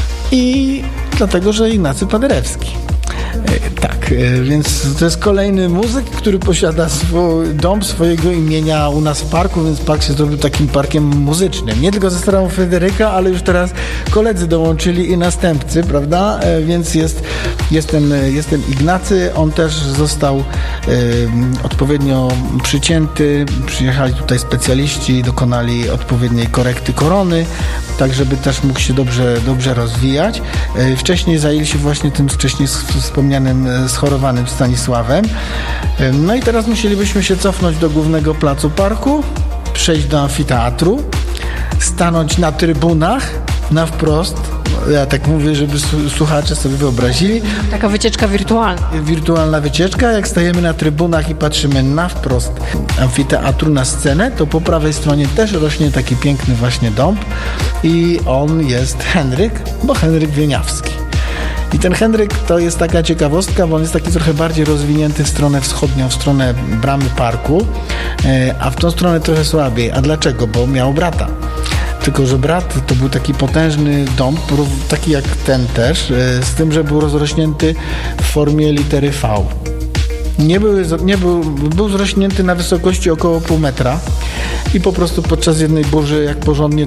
i dlatego, że Ignacy Paderewski. Y, tak, y, więc to jest kolejny muzyk, który posiada swój dąb swojego imienia u nas w parku, więc park się zrobił takim parkiem muzycznym. Nie tylko ze starą Fryderyka, ale już teraz koledzy dołączyli i następcy, prawda? Y, więc jest, jest, ten, jest ten Ignacy, on też został y, odpowiednio przycięty, przyjechali tutaj specjaliści, dokonali odpowiedniej korekty korony, tak żeby też mógł się dobrze, dobrze rozwijać. Y, wcześniej zajęli się właśnie tym wcześniej wspomnianym schorowanym Stanisławem. No i teraz musielibyśmy się cofnąć do głównego placu parku, przejść do amfiteatru, stanąć na trybunach, na wprost. Ja tak mówię, żeby słuchacze sobie wyobrazili.
Taka wycieczka wirtualna.
Wirtualna wycieczka. Jak stajemy na trybunach i patrzymy na wprost amfiteatru, na scenę, to po prawej stronie też rośnie taki piękny właśnie dąb i on jest Henryk, bo Henryk Wieniawski. I ten Henryk to jest taka ciekawostka, bo on jest taki trochę bardziej rozwinięty w stronę wschodnią, w stronę bramy parku, a w tą stronę trochę słabiej. A dlaczego? Bo miał brata. Tylko że brat to był taki potężny dąb, taki jak ten też, z tym, że był rozrośnięty w formie litery V. Nie, były, nie był, był zrośnięty na wysokości około pół metra i po prostu podczas jednej burzy, jak porządnie